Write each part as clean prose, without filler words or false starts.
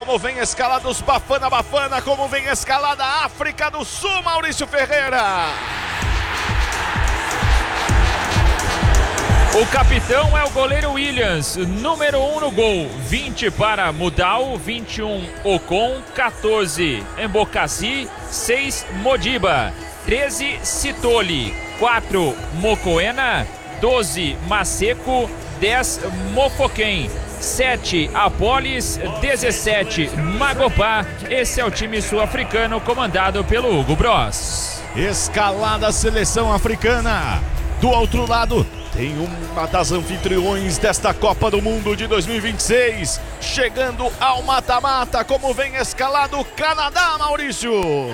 como vem escalada os Bafana Bafana, como vem escalada a África do Sul, Maurício Ferreira. O capitão é o goleiro Williams, número 1 no gol, 20 para Mudal, 21 Ocon, 14 Embocassi, 6 Modiba, 13 Citoli, 4 Mocoena, 12 Maseco, 10 Mofoquem, 7 Apolis, 17 Magopá. Esse é o time sul-africano comandado pelo Hugo Bros. Escalada a seleção africana. Do outro lado tem uma das anfitriões desta Copa do Mundo de 2026, chegando ao mata-mata, como vem escalado o Canadá, Maurício.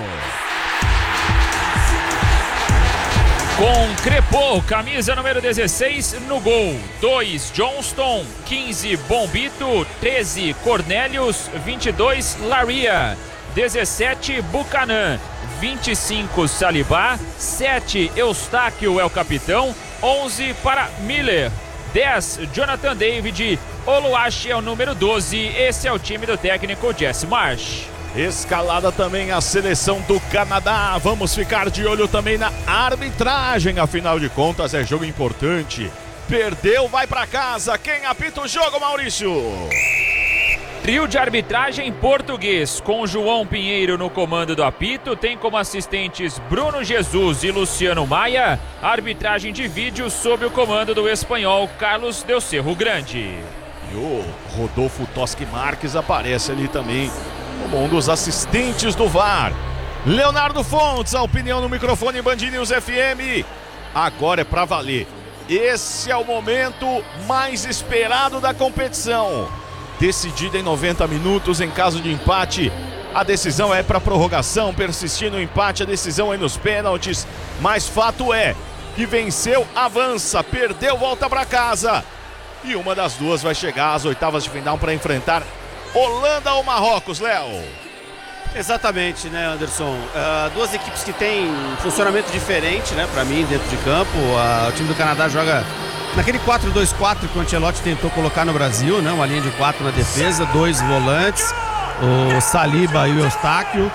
Com Crepô, camisa número 16 no gol, 2 Johnston, 15 Bombito, 13 Cornelius, 22 Laria, 17 Buchanan, 25 Salibá, 7 Eustáquio é o capitão, 11 para Miller, 10 Jonathan David, Oluache é o número 12, esse é o time do técnico Jesse Marsh. Escalada também a seleção do Canadá, vamos ficar de olho também na arbitragem, afinal de contas é jogo importante, perdeu, vai pra casa, quem apita o jogo, Maurício? Trio de arbitragem português, com João Pinheiro no comando do apito, tem como assistentes Bruno Jesus e Luciano Maia, arbitragem de vídeo sob o comando do espanhol Carlos Del Cerro Grande. E o Rodolfo Toschi Marques aparece ali também como um dos assistentes do VAR. Leonardo Fontes, a opinião no microfone Band News FM, agora é pra valer. Esse é o momento mais esperado da competição. Decidida em 90 minutos, em caso de empate, a decisão é para prorrogação, persistindo o empate, a decisão é nos pênaltis, mas fato é que venceu, avança, perdeu, volta para casa, e uma das duas vai chegar às oitavas de final para enfrentar Holanda ou Marrocos, Léo. Exatamente, né, Anderson? Duas equipes que têm funcionamento diferente, né, para mim, dentro de campo. O time do Canadá joga naquele 4-2-4 que o Ancelotti tentou colocar no Brasil, né? Uma linha de 4 na defesa, 2 volantes, o Saliba e o Eustáquio,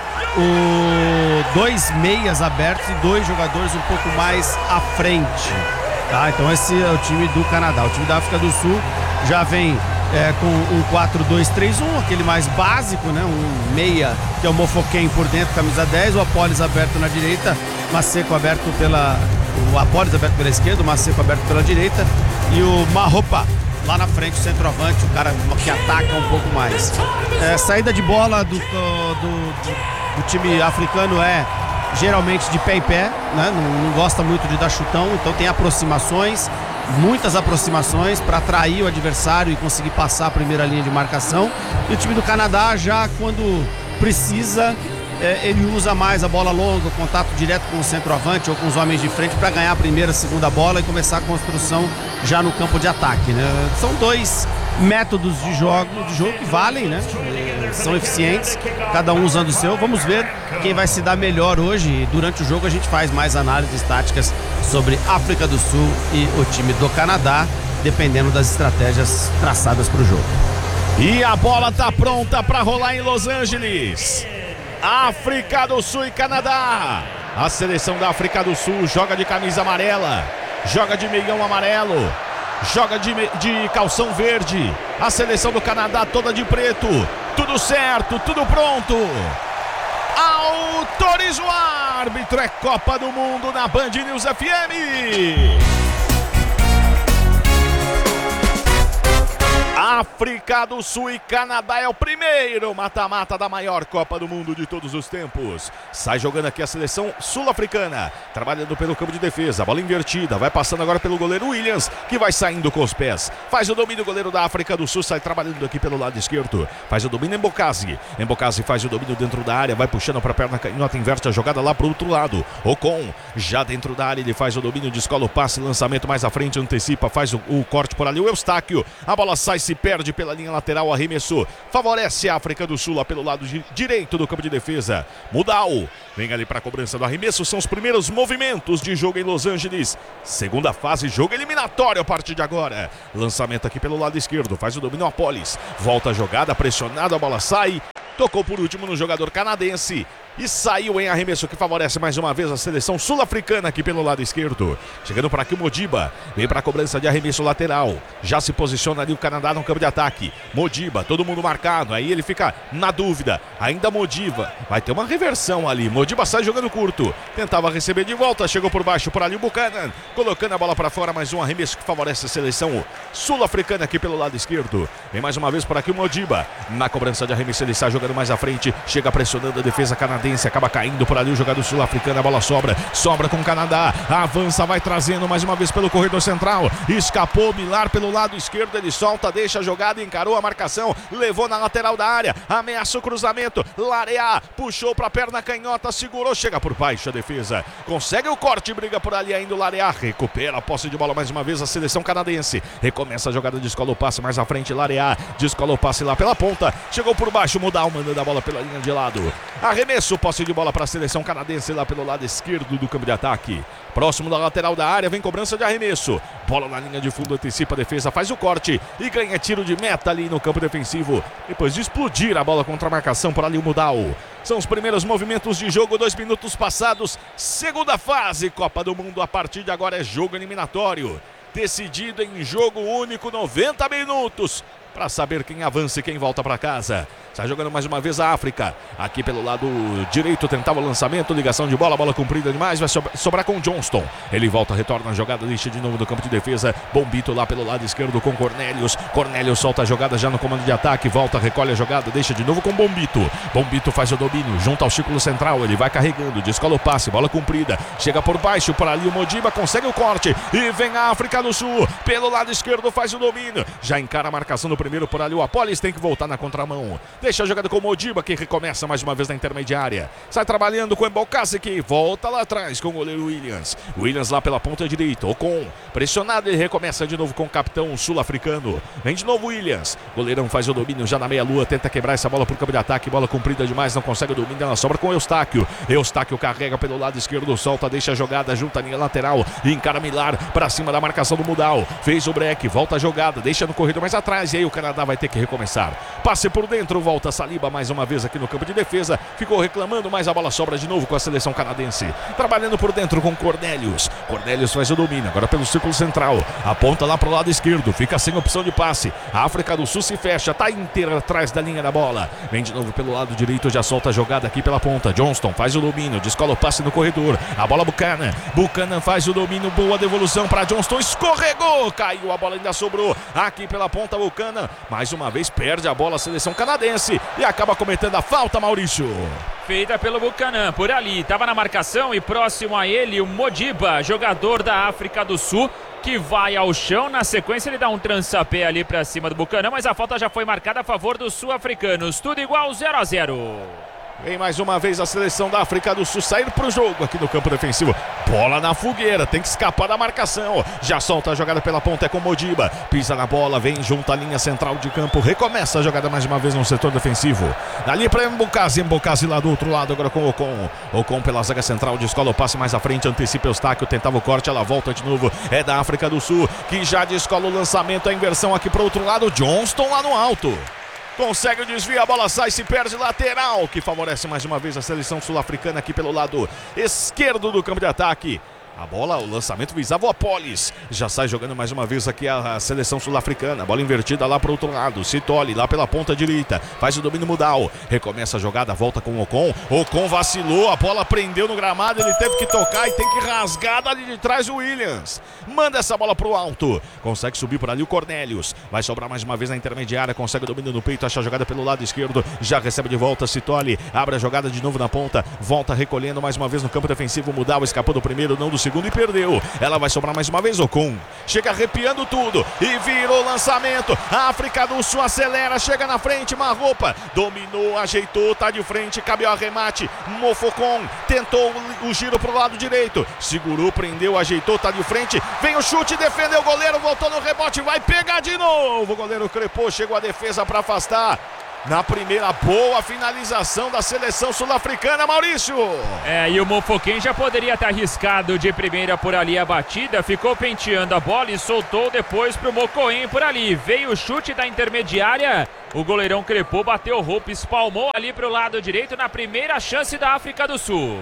2 meias abertos e 2 jogadores um pouco mais à frente. Tá? Então esse é o time do Canadá. O time da África do Sul já vem com um 4-2-3-1, aquele mais básico, né? Um meia que é o Mofoquem por dentro, camisa 10, o Apolis aberto na direita, Maseco aberto o Apolis aberto pela esquerda, o Maseco aberto pela direita e o Marropa lá na frente, o centroavante, o cara que ataca um pouco mais. Saída de bola do time africano é geralmente de pé em pé, né? Não gosta muito de dar chutão, então tem aproximações, muitas aproximações para atrair o adversário e conseguir passar a primeira linha de marcação. E o time do Canadá já quando precisa, ele usa mais a bola longa, o contato direto com o centroavante ou com os homens de frente para ganhar a primeira, segunda bola e começar a construção já no campo de ataque, né? São dois métodos de jogo que valem, né? São eficientes, cada um usando o seu. Vamos ver quem vai se dar melhor hoje. Durante o jogo a gente faz mais análises táticas sobre África do Sul e o time do Canadá, dependendo das estratégias traçadas para o jogo. E a bola tá pronta para rolar em Los Angeles. África do Sul e Canadá. A seleção da África do Sul joga de camisa amarela, joga de meião amarelo, joga de calção verde. A seleção do Canadá toda de preto. Tudo certo, tudo pronto. Autoriza o árbitro. É Copa do Mundo na Band News FM. África do Sul e Canadá é o primeiro mata-mata da maior Copa do Mundo de todos os tempos. Sai jogando aqui a seleção sul-africana, trabalhando pelo campo de defesa, bola invertida, vai passando agora pelo goleiro Williams, que vai saindo com os pés, faz o domínio, o goleiro da África do Sul sai trabalhando aqui pelo lado esquerdo, faz o domínio Embocassi faz o domínio dentro da área, vai puxando para a perna canhota, inverte a jogada lá para o outro lado. Ocon, já dentro da área, ele faz o domínio, descola o passe, lançamento mais à frente, antecipa, faz o corte por ali, o Eustáquio, a bola sai, se se perde pela linha lateral, arremesso, favorece a África do Sul lá pelo lado direito do campo de defesa. Mudal vem ali para a cobrança do arremesso, são os primeiros movimentos de jogo em Los Angeles. Segunda fase, jogo eliminatório a partir de agora. Lançamento aqui pelo lado esquerdo, faz o domínio Apolis, volta a jogada, pressionado, a bola sai, tocou por último no jogador canadense e saiu em arremesso que favorece mais uma vez a seleção sul-africana aqui pelo lado esquerdo. Chegando por aqui o Modiba, vem para a cobrança de arremesso lateral, já se posiciona ali o Canadá no campo de ataque. Modiba, todo mundo marcado, aí ele fica na dúvida, ainda Modiba, vai ter uma reversão ali, Modiba sai jogando curto, tentava receber de volta, chegou por baixo por ali o Buchanan, colocando a bola para fora, mais um arremesso que favorece a seleção sul-africana aqui pelo lado esquerdo. Vem mais uma vez por aqui o Modiba, na cobrança de arremesso ele sai jogando mais à frente, chega pressionando a defesa canadense, acaba caindo por ali o jogador sul-africano, a bola sobra com o Canadá, avança, vai trazendo mais uma vez pelo corredor central, escapou Millar pelo lado esquerdo, ele solta, deixa a jogada, encarou a marcação, levou na lateral da área, ameaça o cruzamento, Larea, puxou pra perna canhota, segurou, chega por baixo a defesa, consegue o corte, briga por ali ainda o Larea, recupera a posse de bola mais uma vez a seleção canadense, recomeça a jogada, descola o passe mais à frente, Larea, descola o passe lá pela ponta, chegou por baixo, Mudal mandando a bola pela linha de lado, arremesso, posse de bola para a seleção canadense lá pelo lado esquerdo do campo de ataque. Próximo da lateral da área, vem cobrança de arremesso. Bola na linha de fundo, antecipa a defesa, faz o corte e ganha tiro de meta ali no campo defensivo. Depois de explodir a bola contra a marcação por ali o Mudal. São os primeiros movimentos de jogo, 2 minutos passados. Segunda fase, Copa do Mundo. A partir de agora é jogo eliminatório. Decidido em jogo único, 90 minutos. Para saber quem avança e quem volta para casa. Está jogando mais uma vez a África. Aqui pelo lado direito tentava o lançamento, ligação de bola, bola comprida demais, vai sobrar com o Johnston. Ele volta, retorna a jogada, deixa de novo no campo de defesa. Bombito lá pelo lado esquerdo com Cornelius. Cornelius solta a jogada já no comando de ataque, volta, recolhe a jogada, deixa de novo com Bombito. Bombito faz o domínio, junto ao círculo central, ele vai carregando, descola o passe, bola comprida. Chega por baixo, por ali o Modiba, consegue o corte e vem a África do Sul. Pelo lado esquerdo faz o domínio, já encara a marcação do primeiro por ali o Apolis, tem que voltar na contramão. Deixa a jogada com o Modiba, que recomeça mais uma vez na intermediária. Sai trabalhando com o Mbokasi, que volta lá atrás com o goleiro Williams. Williams lá pela ponta direita. Ocon pressionado, ele recomeça de novo com o capitão sul-africano. Vem de novo Williams. Goleirão faz o domínio já na meia-lua. Tenta quebrar essa bola pro campo de ataque. Bola comprida demais, não consegue o domínio. Ela sobra com o Eustáquio. Eustáquio carrega pelo lado esquerdo, solta, deixa a jogada, junta a linha lateral. E encara Millar pra cima da marcação do Mudal. Fez o break, volta a jogada, deixa no corredor mais atrás. E aí o Canadá vai ter que recomeçar. Passe por dentro, volta Saliba mais uma vez aqui no campo de defesa. Ficou reclamando, mas a bola sobra de novo com a seleção canadense. Trabalhando por dentro com Cornelius. Cornelius faz o domínio, agora pelo círculo central. Aponta lá pro lado esquerdo, fica sem opção de passe. A África do Sul se fecha, tá inteira atrás da linha da bola. Vem de novo pelo lado direito, já solta a jogada aqui pela ponta. Johnston faz o domínio, descola o passe no corredor. A bola Buchanan. Buchanan faz o domínio, boa devolução para Johnston. Escorregou, caiu, a bola ainda sobrou. Aqui pela ponta Buchanan. Mais uma vez perde a bola a seleção canadense e acaba cometendo a falta, Maurício. Feita pelo Buchanan, por ali, estava na marcação e próximo a ele o Modiba, jogador da África do Sul, que vai ao chão. Na sequência ele dá um trançapé ali para cima do Buchanan, mas a falta já foi marcada a favor dos sul-africanos. Tudo igual, 0-0. Vem mais uma vez a seleção da África do Sul sair pro jogo aqui no campo defensivo. Bola na fogueira, tem que escapar da marcação. Já solta a jogada pela ponta, é com Modiba. Pisa na bola, vem junto à linha central de campo. Recomeça a jogada mais uma vez no setor defensivo. Dali para Mbokasi, Mbokasi lá do outro lado agora com Ocon. Ocon pela zaga central, descola o passe mais à frente, antecipa o Eustáquio, tentava o corte, ela volta de novo. É da África do Sul, que já descola o lançamento, a inversão aqui pro outro lado. Johnston lá no alto. Consegue o desvio, a bola sai, se perde lateral, que favorece mais uma vez a seleção sul-africana aqui pelo lado esquerdo do campo de ataque. A bola, o lançamento visava o Apolis. Já sai jogando mais uma vez aqui a seleção sul-africana. Bola invertida lá para o outro lado. Sitoli lá pela ponta direita. Faz o domínio Mudal. Recomeça a jogada, volta com o Ocon. Ocon vacilou, a bola prendeu no gramado. Ele teve que tocar e tem que rasgar dali de trás o Williams. Manda essa bola para o alto. Consegue subir por ali o Cornelius. Vai sobrar mais uma vez na intermediária. Consegue o domínio no peito, acha a jogada pelo lado esquerdo. Já recebe de volta Sitoli. Abre a jogada de novo na ponta. Volta recolhendo mais uma vez no campo defensivo. Mudal escapou do primeiro, não do segundo e perdeu. Ela vai sobrar mais uma vez, Ocon. Chega arrepiando tudo e virou o lançamento. A África do Sul acelera, chega na frente, Marropa. Dominou, ajeitou, tá de frente, cabe o arremate. Mofokon tentou o giro pro lado direito. Segurou, prendeu, ajeitou, tá de frente. Vem o chute, defendeu o goleiro, voltou no rebote, vai pegar de novo. O goleiro crepou, chegou a defesa para afastar. Na primeira boa finalização da seleção sul-africana, Maurício. E o Mofoken já poderia ter arriscado de primeira por ali a batida, ficou penteando a bola e soltou depois pro Mokoen por ali. Veio o chute da intermediária, o goleirão crepou, bateu o roupa, espalmou ali pro lado direito na primeira chance da África do Sul.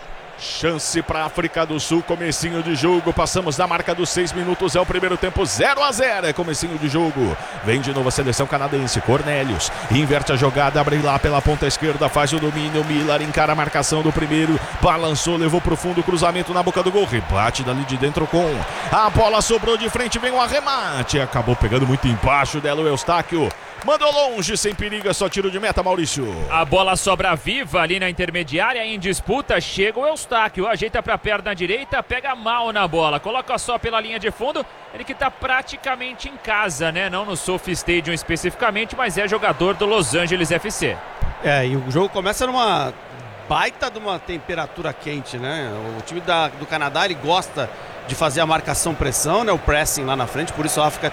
Chance para a África do Sul, comecinho de jogo, passamos da marca dos 6 minutos, é o primeiro tempo, 0-0, é comecinho de jogo. Vem de novo a seleção canadense, Cornelius, inverte a jogada, abre lá pela ponta esquerda, faz o domínio, Miller encara a marcação do primeiro, balançou, levou pro fundo, cruzamento na boca do gol, rebate dali de dentro com a bola, sobrou de frente, vem o arremate, acabou pegando muito embaixo dela o Eustáquio. Mandou longe, sem perigo, é só tiro de meta, Maurício. A bola sobra viva ali na intermediária, em disputa, chega o Eustáquio, ajeita pra perna direita, pega mal na bola, coloca só pela linha de fundo, ele que tá praticamente em casa, né? Não no Sophie Stadium especificamente, mas é jogador do Los Angeles FC. E o jogo começa numa baita de uma temperatura quente, né? O time do Canadá, ele gosta de fazer a marcação-pressão, né? O pressing lá na frente, por isso a África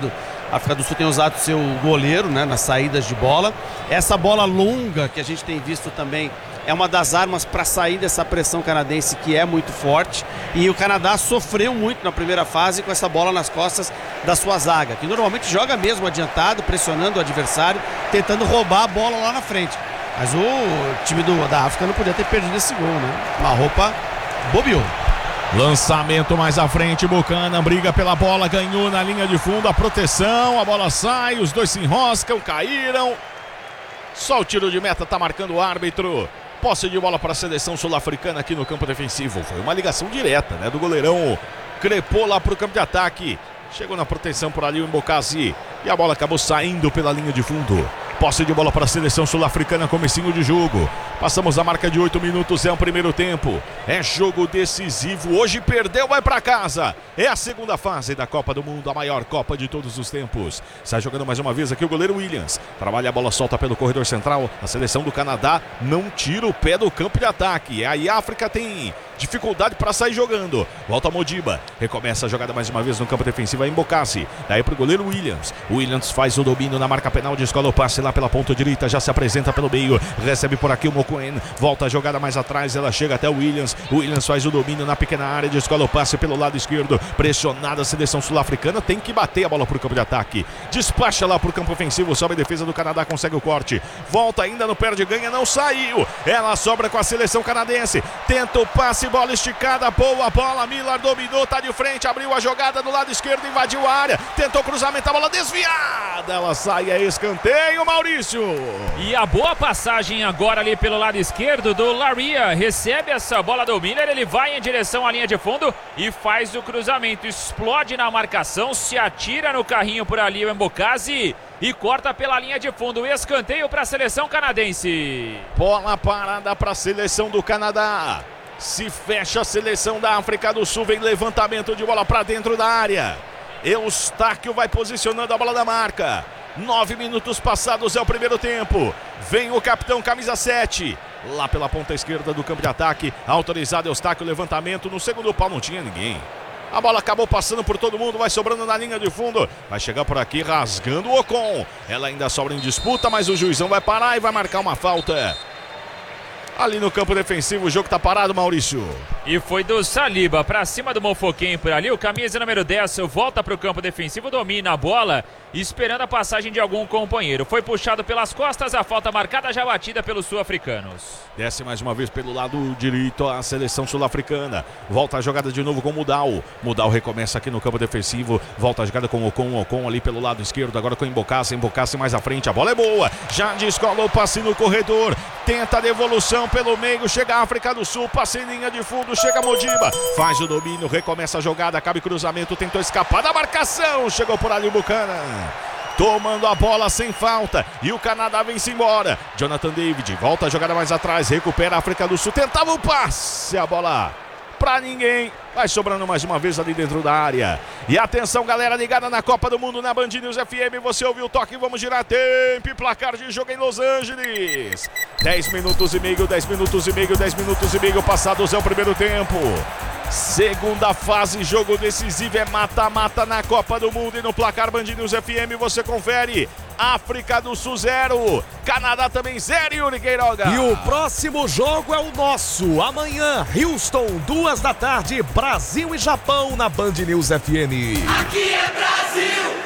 do Sul tem usado seu goleiro, né? Nas saídas de bola. Essa bola longa que a gente tem visto também é uma das armas para sair dessa pressão canadense que é muito forte, e o Canadá sofreu muito na primeira fase com essa bola nas costas da sua zaga, que normalmente joga mesmo adiantado, pressionando o adversário, tentando roubar a bola lá na frente. Mas o time da África não podia ter perdido esse gol, né? Marropa bobeou. Lançamento mais à frente, Buchanan briga pela bola, ganhou na linha de fundo, a proteção, a bola sai, os dois se enroscam, caíram. Só o tiro de meta tá marcando o árbitro. Posse de bola para a seleção sul-africana aqui no campo defensivo. Foi uma ligação direta, né, do goleirão. Crepou lá pro campo de ataque. Chegou na proteção por ali o Mbokasi. E a bola acabou saindo pela linha de fundo. Posse de bola para a seleção sul-africana, comecinho de jogo. Passamos a marca de 8 minutos, é o primeiro tempo. É jogo decisivo, hoje perdeu, vai para casa. É a segunda fase da Copa do Mundo, a maior Copa de todos os tempos. Sai jogando mais uma vez aqui o goleiro Williams. Trabalha a bola, solta pelo corredor central. A seleção do Canadá não tira o pé do campo de ataque. Aí a África tem dificuldade para sair jogando. Volta a Modiba, recomeça a jogada mais uma vez no campo defensivo, é Mbokasi. Daí pro goleiro Williams. Williams faz o domínio na marca penal, descola o passe lá pela ponta direita, já se apresenta pelo meio, recebe por aqui o Mokoen, volta a jogada mais atrás, ela chega até o Williams. O Williams faz o domínio na pequena área, descola o passe pelo lado esquerdo, pressionada a seleção sul-africana, tem que bater a bola pro campo de ataque, despacha lá pro campo ofensivo, sobe a defesa do Canadá, consegue o corte, volta ainda no perde-ganha, não saiu, ela sobra com a seleção canadense, tenta o passe, bola esticada, boa bola, Miller dominou, tá de frente, abriu a jogada do lado esquerdo, invadiu a área, tentou cruzamento, a bola desviada, ela sai, é escanteio, Maurício. E a boa passagem agora ali pelo lado esquerdo do Laria, recebe essa bola do Miller, ele vai em direção à linha de fundo e faz o cruzamento, explode na marcação, se atira no carrinho por ali o Mbokasi e corta pela linha de fundo, escanteio para a seleção canadense. Bola parada para a seleção do Canadá. Se fecha a seleção da África do Sul, vem levantamento de bola para dentro da área. Eustáquio vai posicionando a bola da marca. 9 minutos passados, é o primeiro tempo. Vem o capitão camisa 7. Lá pela ponta esquerda do campo de ataque. Autorizado Eustáquio, levantamento. No segundo pau não tinha ninguém. A bola acabou passando por todo mundo, vai sobrando na linha de fundo. Vai chegar por aqui, rasgando o Ocon. Ela ainda sobra em disputa, mas o juizão vai parar e vai marcar uma falta. Ali no campo defensivo, o jogo tá parado, Maurício. E foi do Saliba pra cima do Mofoken por ali. O camisa número 10 volta pro campo defensivo, domina a bola, esperando a passagem de algum companheiro. Foi puxado pelas costas, a falta marcada já batida pelos sul-africanos. Desce mais uma vez pelo lado direito a seleção sul-africana. Volta a jogada de novo com o Mudal. Mudal recomeça aqui no campo defensivo. Volta a jogada com o Ocon ali pelo lado esquerdo. Agora com o Mbokasi mais à frente. A bola é boa. Já descolou o passe no corredor. Tenta a devolução pelo meio. Chega a África do Sul. Passe em linha de fundo. Chega a Modiba. Faz o domínio. Recomeça a jogada. Cabe cruzamento. Tentou escapar da marcação. Chegou por ali o Buchanan. Tomando a bola sem falta. E o Canadá vem-se embora. Jonathan David volta a jogada mais atrás. Recupera a África do Sul. Tentava o passe. A bola pra ninguém. Vai sobrando mais uma vez ali dentro da área. E atenção, galera ligada na Copa do Mundo na Band News FM. Você ouviu o toque, vamos girar tempo e placar de jogo em Los Angeles. 10 minutos e meio, 10 minutos e meio, 10 minutos e meio passados é o primeiro tempo. Segunda fase, jogo decisivo, é mata-mata na Copa do Mundo. E no placar Band News FM você confere: África do Sul 0, Canadá também 0, Yuri Queiroga. E o próximo jogo é o nosso. Amanhã, Houston, 2 da tarde, Brasil e Japão na Band News FM. Aqui é Brasil!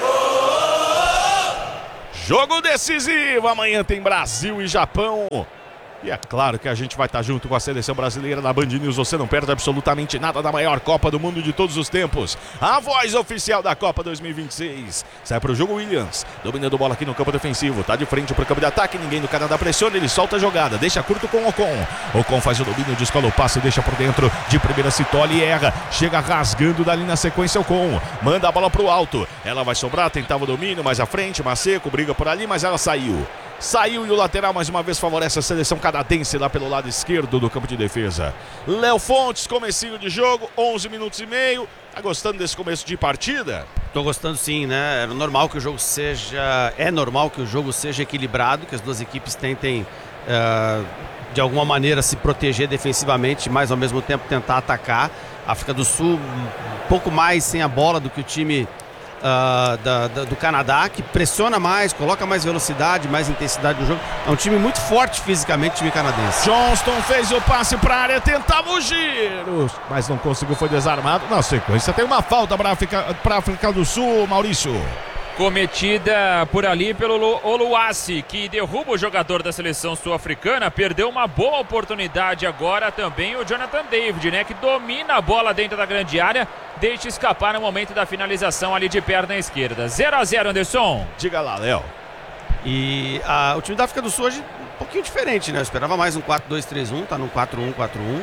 Jogo decisivo, amanhã tem Brasil e Japão. E é claro que a gente vai estar junto com a seleção brasileira na Band News. Você não perde absolutamente nada da maior Copa do Mundo de todos os tempos. A voz oficial da Copa 2026. Sai para o jogo Williams, dominando bola aqui no campo defensivo. Tá de frente para o campo de ataque, ninguém do Canadá pressiona. Ele solta a jogada, deixa curto com o Ocon. Ocon faz o domínio, descola o passe, deixa por dentro. De primeira se tolhe e erra. Chega rasgando dali na sequência Ocon. Manda a bola para o alto. Ela vai sobrar, tentava o domínio mais à frente. Maceco briga por ali, mas ela saiu. Saiu e o lateral mais uma vez favorece a seleção canadense lá pelo lado esquerdo do campo de defesa. Léo Fontes, comecinho de jogo, 11 minutos e meio. Tá gostando desse começo de partida? Tô gostando sim, né? É normal que o jogo seja equilibrado, que as duas equipes tentem de alguma maneira se proteger defensivamente, mas ao mesmo tempo tentar atacar. A África do Sul um pouco mais sem a bola do que o time do Canadá, que pressiona mais, coloca mais velocidade, mais intensidade no jogo. É um time muito forte fisicamente, o time canadense. Johnston fez o passe para a área, tentava o giro, mas não conseguiu, foi desarmado. Na sequência tem uma falta para a África do Sul, Maurício. Cometida por ali pelo Oluwasi, que derruba o jogador da seleção sul-africana. Perdeu uma boa oportunidade agora também o Jonathan David, né? Que domina a bola dentro da grande área, deixa escapar no momento da finalização ali de perna esquerda. 0-0, Anderson. Diga lá, Léo. E o time da África do Sul hoje um pouquinho diferente, né? Eu esperava mais um 4-2-3-1, tá no 4-1-4-1.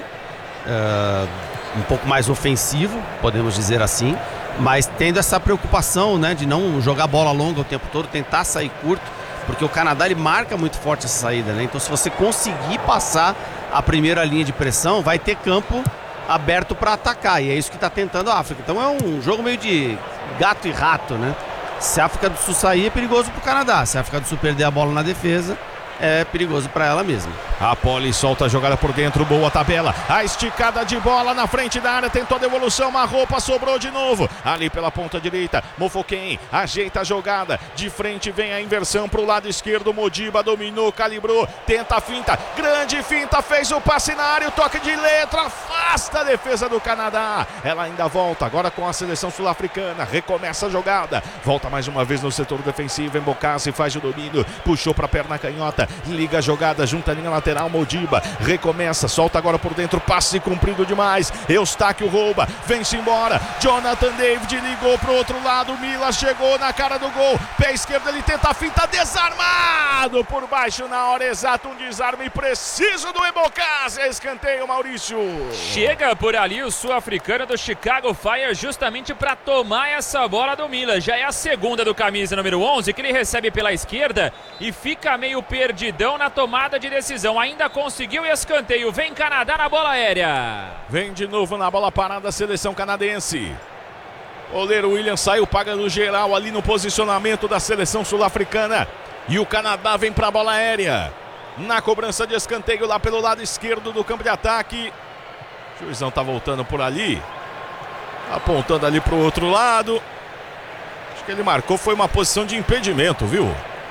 Um pouco mais ofensivo, podemos dizer assim, mas tendo essa preocupação, né, de não jogar bola longa o tempo todo, tentar sair curto, porque o Canadá ele marca muito forte essa saída, né? Então se você conseguir passar a primeira linha de pressão, vai ter campo aberto para atacar, e é isso que está tentando a África. Então é um jogo meio de gato e rato, né? Se a África do Sul sair, é perigoso para o Canadá. Se a África do Sul perder a bola na defesa, é perigoso para ela mesma. A Poli solta a jogada por dentro, boa tabela. A esticada de bola na frente da área, tentou a devolução, uma roupa sobrou de novo. Ali pela ponta direita, Mofoken ajeita a jogada. De frente vem a inversão para o lado esquerdo. Modiba dominou, calibrou, tenta a finta. Grande finta, fez o passe na área, o toque de letra, afasta a defesa do Canadá. Ela ainda volta, agora com a seleção sul-africana. Recomeça a jogada, volta mais uma vez no setor defensivo. Embocassi faz o domínio, puxou para a perna canhota. Liga a jogada, junta a linha lateral, Modiba recomeça, solta agora por dentro, passe comprido demais, Eustáquio rouba, vem-se embora, Jonathan David ligou pro outro lado, Mila chegou na cara do gol, pé esquerdo, ele tenta a finta, desarmado por baixo na hora exata, um desarme preciso do Embocassi, escanteio, Maurício. Chega por ali o sul-africano do Chicago Fire justamente para tomar essa bola do Mila, já é a segunda do camisa número 11, que ele recebe pela esquerda e fica meio perdidão na tomada de decisão. Ainda conseguiu escanteio. Vem Canadá na bola aérea. Vem de novo na bola parada a seleção canadense. Goleiro William saiu pagando geral ali no posicionamento da seleção sul-africana. E o Canadá vem para a bola aérea. Na cobrança de escanteio lá pelo lado esquerdo do campo de ataque. O juizão tá voltando por ali. Apontando ali para o outro lado. Acho que ele marcou, foi uma posição de impedimento, viu?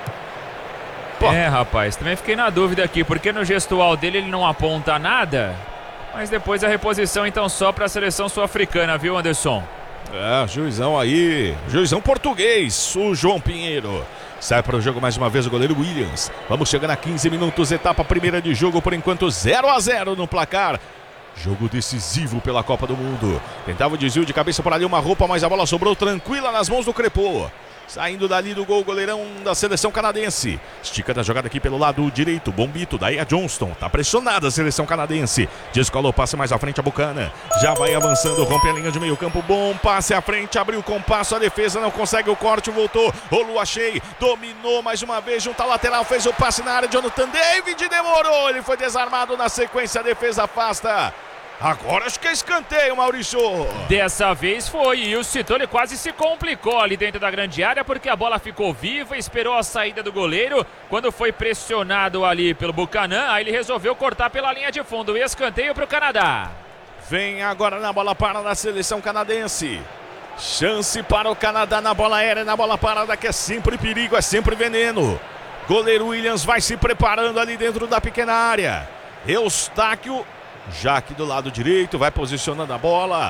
Pô. É, rapaz, também fiquei na dúvida aqui, porque no gestual dele ele não aponta nada, mas depois a reposição então só para a seleção sul-africana, viu, Anderson? É, juizão aí, juizão português, o João Pinheiro. Sai para o jogo mais uma vez o goleiro Williams. Vamos chegando a 15 minutos, etapa primeira de jogo, por enquanto 0-0 no placar. Jogo decisivo pela Copa do Mundo. Tentava o desvio de cabeça por ali, uma roupa, mas a bola sobrou tranquila nas mãos do Crepô. Saindo dali do gol, goleirão da seleção canadense. Estica da jogada aqui pelo lado direito. Bombito, daí a Johnston. Tá pressionada a seleção canadense. Descolou o passe mais à frente a Bucana. Já vai avançando, rompe a linha de meio campo. Bom passe à frente, abriu com passo. A defesa não consegue o corte, voltou. Oluwashei dominou mais uma vez junto à lateral. Fez o passe na área. Jonathan David demorou. Ele foi desarmado na sequência. A defesa afasta. Agora acho que é escanteio, Maurício. Dessa vez foi, e o Sithole quase se complicou ali dentro da grande área, porque a bola ficou viva, esperou a saída do goleiro. Quando foi pressionado ali pelo Buchanan, aí ele resolveu cortar pela linha de fundo. E escanteio para o Canadá. Vem agora na bola parada da seleção canadense. Chance para o Canadá na bola aérea, na bola parada, que é sempre perigo, é sempre veneno. Goleiro Williams vai se preparando ali dentro da pequena área. Eustáquio, já aqui do lado direito, vai posicionando a bola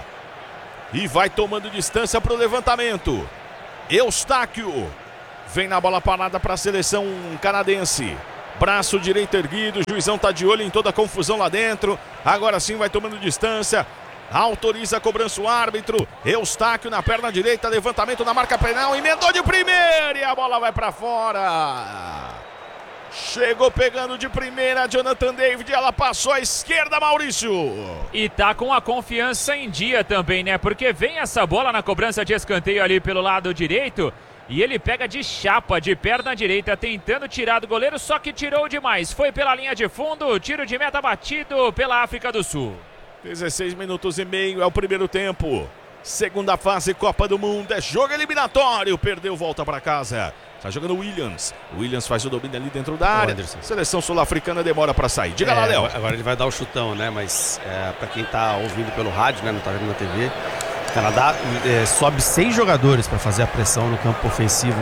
e vai tomando distância para o levantamento. Eustáquio vem na bola parada para a seleção canadense. Braço direito erguido, o juizão tá de olho em toda a confusão lá dentro. Agora sim vai tomando distância. Autoriza a cobrança o árbitro. Eustáquio na perna direita, levantamento na marca penal, emendou de primeira e a bola vai para fora. Chegou pegando de primeira Jonathan David, ela passou à esquerda, Maurício. E tá com a confiança em dia também, né? Porque vem essa bola na cobrança de escanteio ali pelo lado direito e ele pega de chapa, de perna direita, tentando tirar do goleiro, só que tirou demais. Foi pela linha de fundo, tiro de meta batido pela África do Sul. 16 minutos e meio é o primeiro tempo. Segunda fase, Copa do Mundo, é jogo eliminatório. Perdeu, volta para casa. Tá jogando o Williams. O Williams faz o domínio ali dentro da área. Anderson. Seleção sul-africana demora para sair. Diga lá, Léo. Agora ele vai dar o chutão, né? Mas para quem tá ouvindo pelo rádio, né? Não tá vendo na TV. O Canadá sobe 6 jogadores para fazer a pressão no campo ofensivo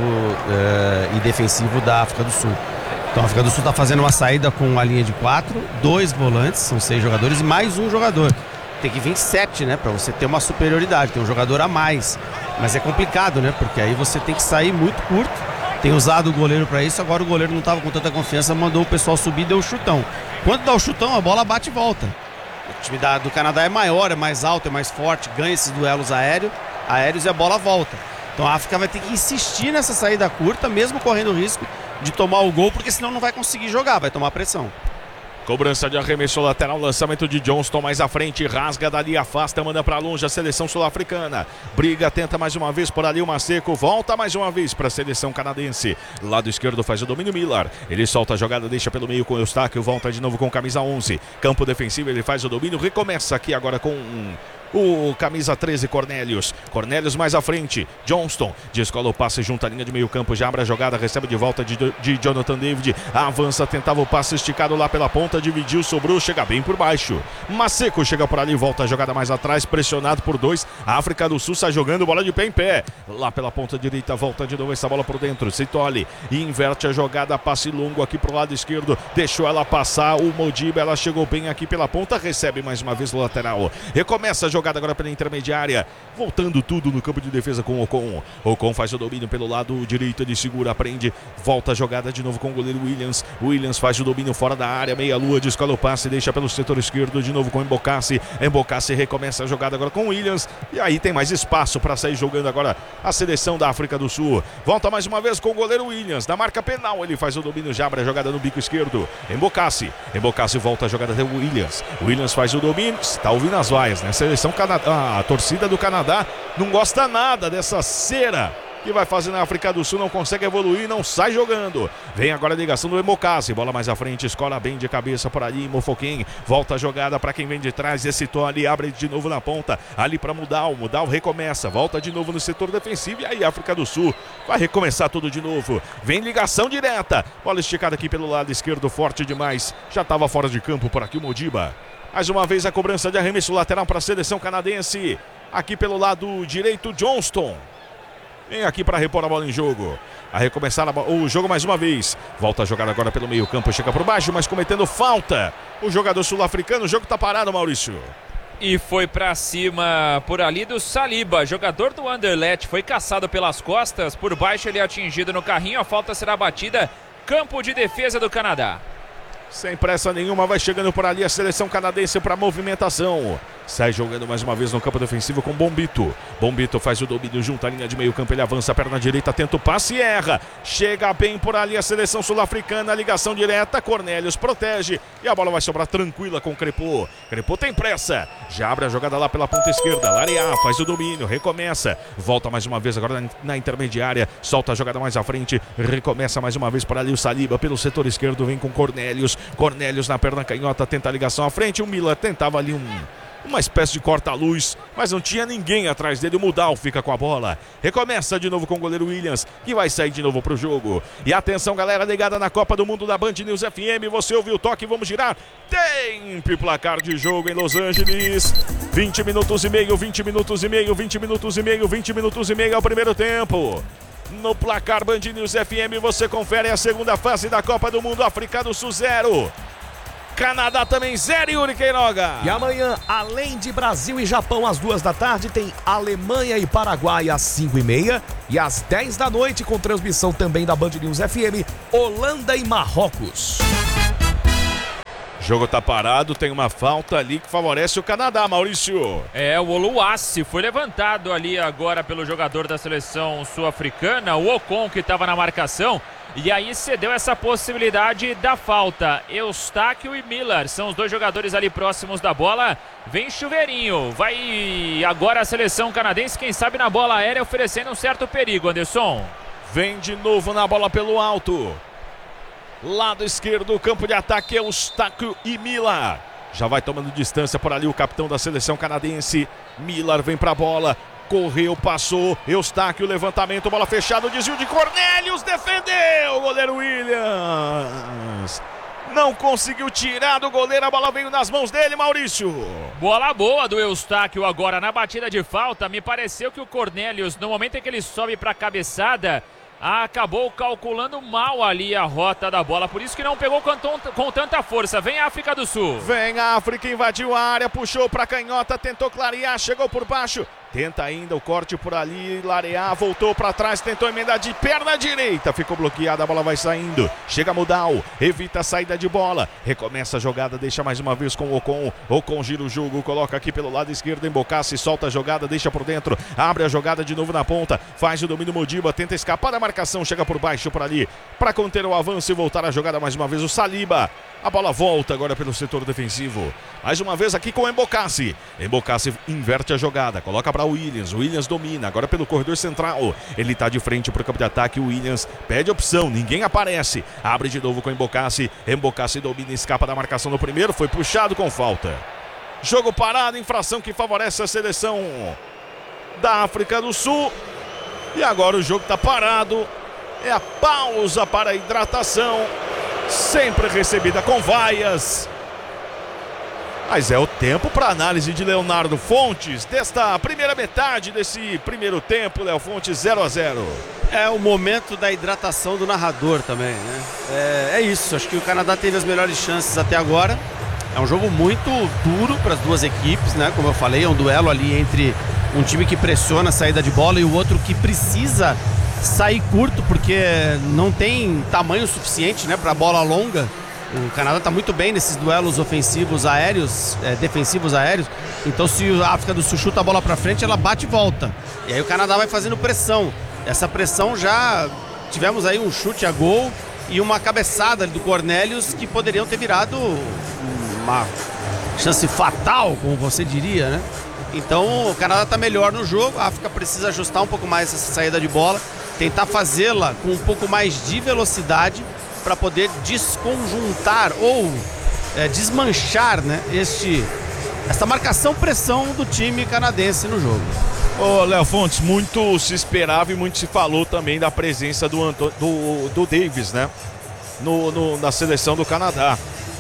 e defensivo da África do Sul. Então a África do Sul está fazendo uma saída com uma linha de 4, 2 volantes, são 6 jogadores e mais um jogador. Tem que vir 7, né? Para você ter uma superioridade, tem um jogador a mais. Mas é complicado, né? Porque aí você tem que sair muito curto. Tem usado o goleiro para isso, agora o goleiro não estava com tanta confiança, mandou o pessoal subir e deu o chutão. Quando dá o chutão, a bola bate e volta. O time do Canadá é maior, é mais alto, é mais forte, ganha esses duelos aéreos e a bola volta. Então a África vai ter que insistir nessa saída curta, mesmo correndo o risco de tomar o gol, porque senão não vai conseguir jogar, vai tomar pressão. Cobrança de arremesso lateral, lançamento de Johnston mais à frente, rasga dali, afasta, manda para longe a seleção sul-africana. Briga, tenta mais uma vez por ali o Maceco, volta mais uma vez para a seleção canadense. Lado esquerdo faz o domínio Miller, ele solta a jogada, deixa pelo meio com o Eustáquio, volta de novo com camisa 11. Campo defensivo, ele faz o domínio, recomeça aqui agora com o camisa 13, Cornelius. Cornelius mais à frente, Johnston descola o passe junto à linha de meio campo, já abre a jogada, recebe de volta de Jonathan David, avança, tentava o passe esticado lá pela ponta, dividiu, sobrou, chega bem por baixo. Maceco chega por ali, volta a jogada mais atrás, pressionado por 2. A África do Sul sai jogando bola de pé em pé. Lá pela ponta direita, volta de novo essa bola por dentro. Sithole inverte a jogada, passe longo aqui pro lado esquerdo, deixou ela passar. O Modiba, ela chegou bem aqui pela ponta, recebe mais uma vez no lateral. Recomeça a jogada agora pela intermediária, voltando tudo no campo de defesa com o Ocon. Ocon faz o domínio pelo lado direito, ele segura, prende, volta a jogada de novo com o goleiro Williams. Williams faz o domínio fora da área, meia-lua, descola o passe, deixa pelo setor esquerdo de novo com o Mbokasi. Mbokasi recomeça a jogada agora com o Williams, e aí tem mais espaço para sair jogando agora a seleção da África do Sul. Volta mais uma vez com o goleiro Williams, na marca penal, ele faz o domínio, já abre a jogada no bico esquerdo. Mbokasi volta a jogada até o Williams. Williams faz o domínio, está ouvindo as vaias, né? Seleção Canadá, a torcida do Canadá não gosta nada dessa cera que vai fazer na África do Sul, não consegue evoluir, não sai jogando. Vem agora a ligação do Mbokasi, bola mais à frente, escola bem de cabeça por ali, Mofoquim, volta a jogada para quem vem de trás, excitou ali, abre de novo na ponta, ali para Mudal recomeça, volta de novo no setor defensivo, e aí a África do Sul vai recomeçar tudo de novo. Vem ligação direta, bola esticada aqui pelo lado esquerdo, forte demais, já estava fora de campo por aqui o Modiba. Mais uma vez a cobrança de arremesso lateral para a seleção canadense, aqui pelo lado direito, Johnston. Vem aqui para repor a bola em jogo. A recomeçar o jogo mais uma vez. Volta a jogar agora pelo meio campo. Chega por baixo, mas cometendo falta. O jogador sul-africano. O jogo tá parado, Maurício. E foi para cima por ali do Saliba. Jogador do Anderlecht. Foi caçado pelas costas. Por baixo ele é atingido no carrinho. A falta será batida. Campo de defesa do Canadá. Sem pressa nenhuma, vai chegando por ali a seleção canadense para movimentação. Sai jogando mais uma vez no campo defensivo com Bombito. Bombito faz o domínio junto à linha de meio campo. Ele avança a perna direita, tenta o passe e erra. Chega bem por ali a seleção sul-africana. Ligação direta, Cornelius protege. E a bola vai sobrar tranquila com o Crepô. Crepô tem pressa. Já abre a jogada lá pela ponta esquerda. Lariá faz o domínio, recomeça. Volta mais uma vez agora na intermediária. Solta a jogada mais à frente. Recomeça mais uma vez por ali o Saliba. Pelo setor esquerdo vem com Cornelius. Cornelius na perna canhota, tenta a ligação à frente. O Miller tentava ali uma espécie de corta-luz, mas não tinha ninguém atrás dele. O Mudal fica com a bola. Recomeça de novo com o goleiro Williams, que vai sair de novo pro jogo. E atenção, galera ligada na Copa do Mundo da Band News FM. Você ouviu o toque, vamos girar. Tempo e placar de jogo em Los Angeles. 20 minutos e meio, 20 minutos e meio, 20 minutos e meio, 20 minutos e meio ao primeiro tempo. No placar Band News FM você confere a segunda fase da Copa do Mundo. África do Sul 0. Canadá também 0, Yuri Queiroga. E amanhã, além de Brasil e Japão às 2 da tarde, tem Alemanha e Paraguai às 5h30. E às 10 da noite, com transmissão também da Band News FM, Holanda e Marrocos. O jogo tá parado, tem uma falta ali que favorece o Canadá, Maurício. O Oluwasse foi levantado ali agora pelo jogador da seleção sul-africana, o Ocon, que estava na marcação. E aí cedeu essa possibilidade da falta. Eustáquio e Miller são os dois jogadores ali próximos da bola. Vem chuveirinho. Vai agora a seleção canadense, quem sabe na bola aérea, oferecendo um certo perigo, Anderson. Vem de novo na bola pelo alto. Lado esquerdo, campo de ataque, Eustáquio e Miller. Já vai tomando distância por ali o capitão da seleção canadense. Miller vem pra bola. Correu, passou, Eustáquio, levantamento, bola fechada, desvio de Cornelius, defendeu o goleiro Williams. Não conseguiu tirar do goleiro, a bola veio nas mãos dele, Maurício. Bola boa do Eustáquio agora na batida de falta. Me pareceu que o Cornelius, no momento em que ele sobe para a cabeçada, acabou calculando mal ali a rota da bola, por isso que não pegou com tanta força. Vem a África do Sul. Vem a África, invadiu a área, puxou para canhota, tentou clarear, chegou por baixo. Tenta ainda o corte por ali, Larear, voltou para trás, tentou emendar de perna direita, ficou bloqueada, a bola vai saindo. Chega Mudal, evita a saída de bola, recomeça a jogada, deixa mais uma vez com o Ocon. Ocon gira o jogo, coloca aqui pelo lado esquerdo, Embocassi, solta a jogada, deixa por dentro, abre a jogada de novo na ponta, faz o domínio Modiba, tenta escapar da marcação, chega por baixo por ali, para conter o avanço e voltar a jogada mais uma vez o Saliba. A bola volta agora pelo setor defensivo. Mais uma vez aqui com o Embocassi. Embocassi inverte a jogada, coloca para o Williams. O Williams domina agora pelo corredor central. Ele está de frente para o campo de ataque. O Williams pede opção, ninguém aparece. Abre de novo com o Embocassi. Embocassi domina, escapa da marcação no primeiro. Foi puxado com falta. Jogo parado, infração que favorece a seleção da África do Sul. E agora o jogo está parado. É a pausa para a hidratação. Sempre recebida com vaias. Mas é o tempo para análise de Leonardo Fontes desta primeira metade desse primeiro tempo. Léo Fontes 0-0. É o momento da hidratação do narrador também, né? É isso, acho que o Canadá teve as melhores chances até agora. É um jogo muito duro para as duas equipes, né? Como eu falei, é um duelo ali entre um time que pressiona a saída de bola e o outro que precisa sair curto porque não tem tamanho suficiente, né, para bola longa. O Canadá está muito bem nesses duelos ofensivos aéreos, defensivos aéreos. Então se a África do Sul chuta a bola para frente, ela bate e volta. E aí o Canadá vai fazendo pressão. Essa pressão já tivemos aí um chute a gol e uma cabeçada do Cornelius que poderiam ter virado uma chance fatal, como você diria, né? Então o Canadá está melhor no jogo, a África precisa ajustar um pouco mais essa saída de bola, tentar fazê-la com um pouco mais de velocidade para poder desconjuntar ou desmanchar, né, essa marcação-pressão do time canadense no jogo. Ô, Léo Fontes, muito se esperava e muito se falou também da presença do Davis, né, na seleção do Canadá.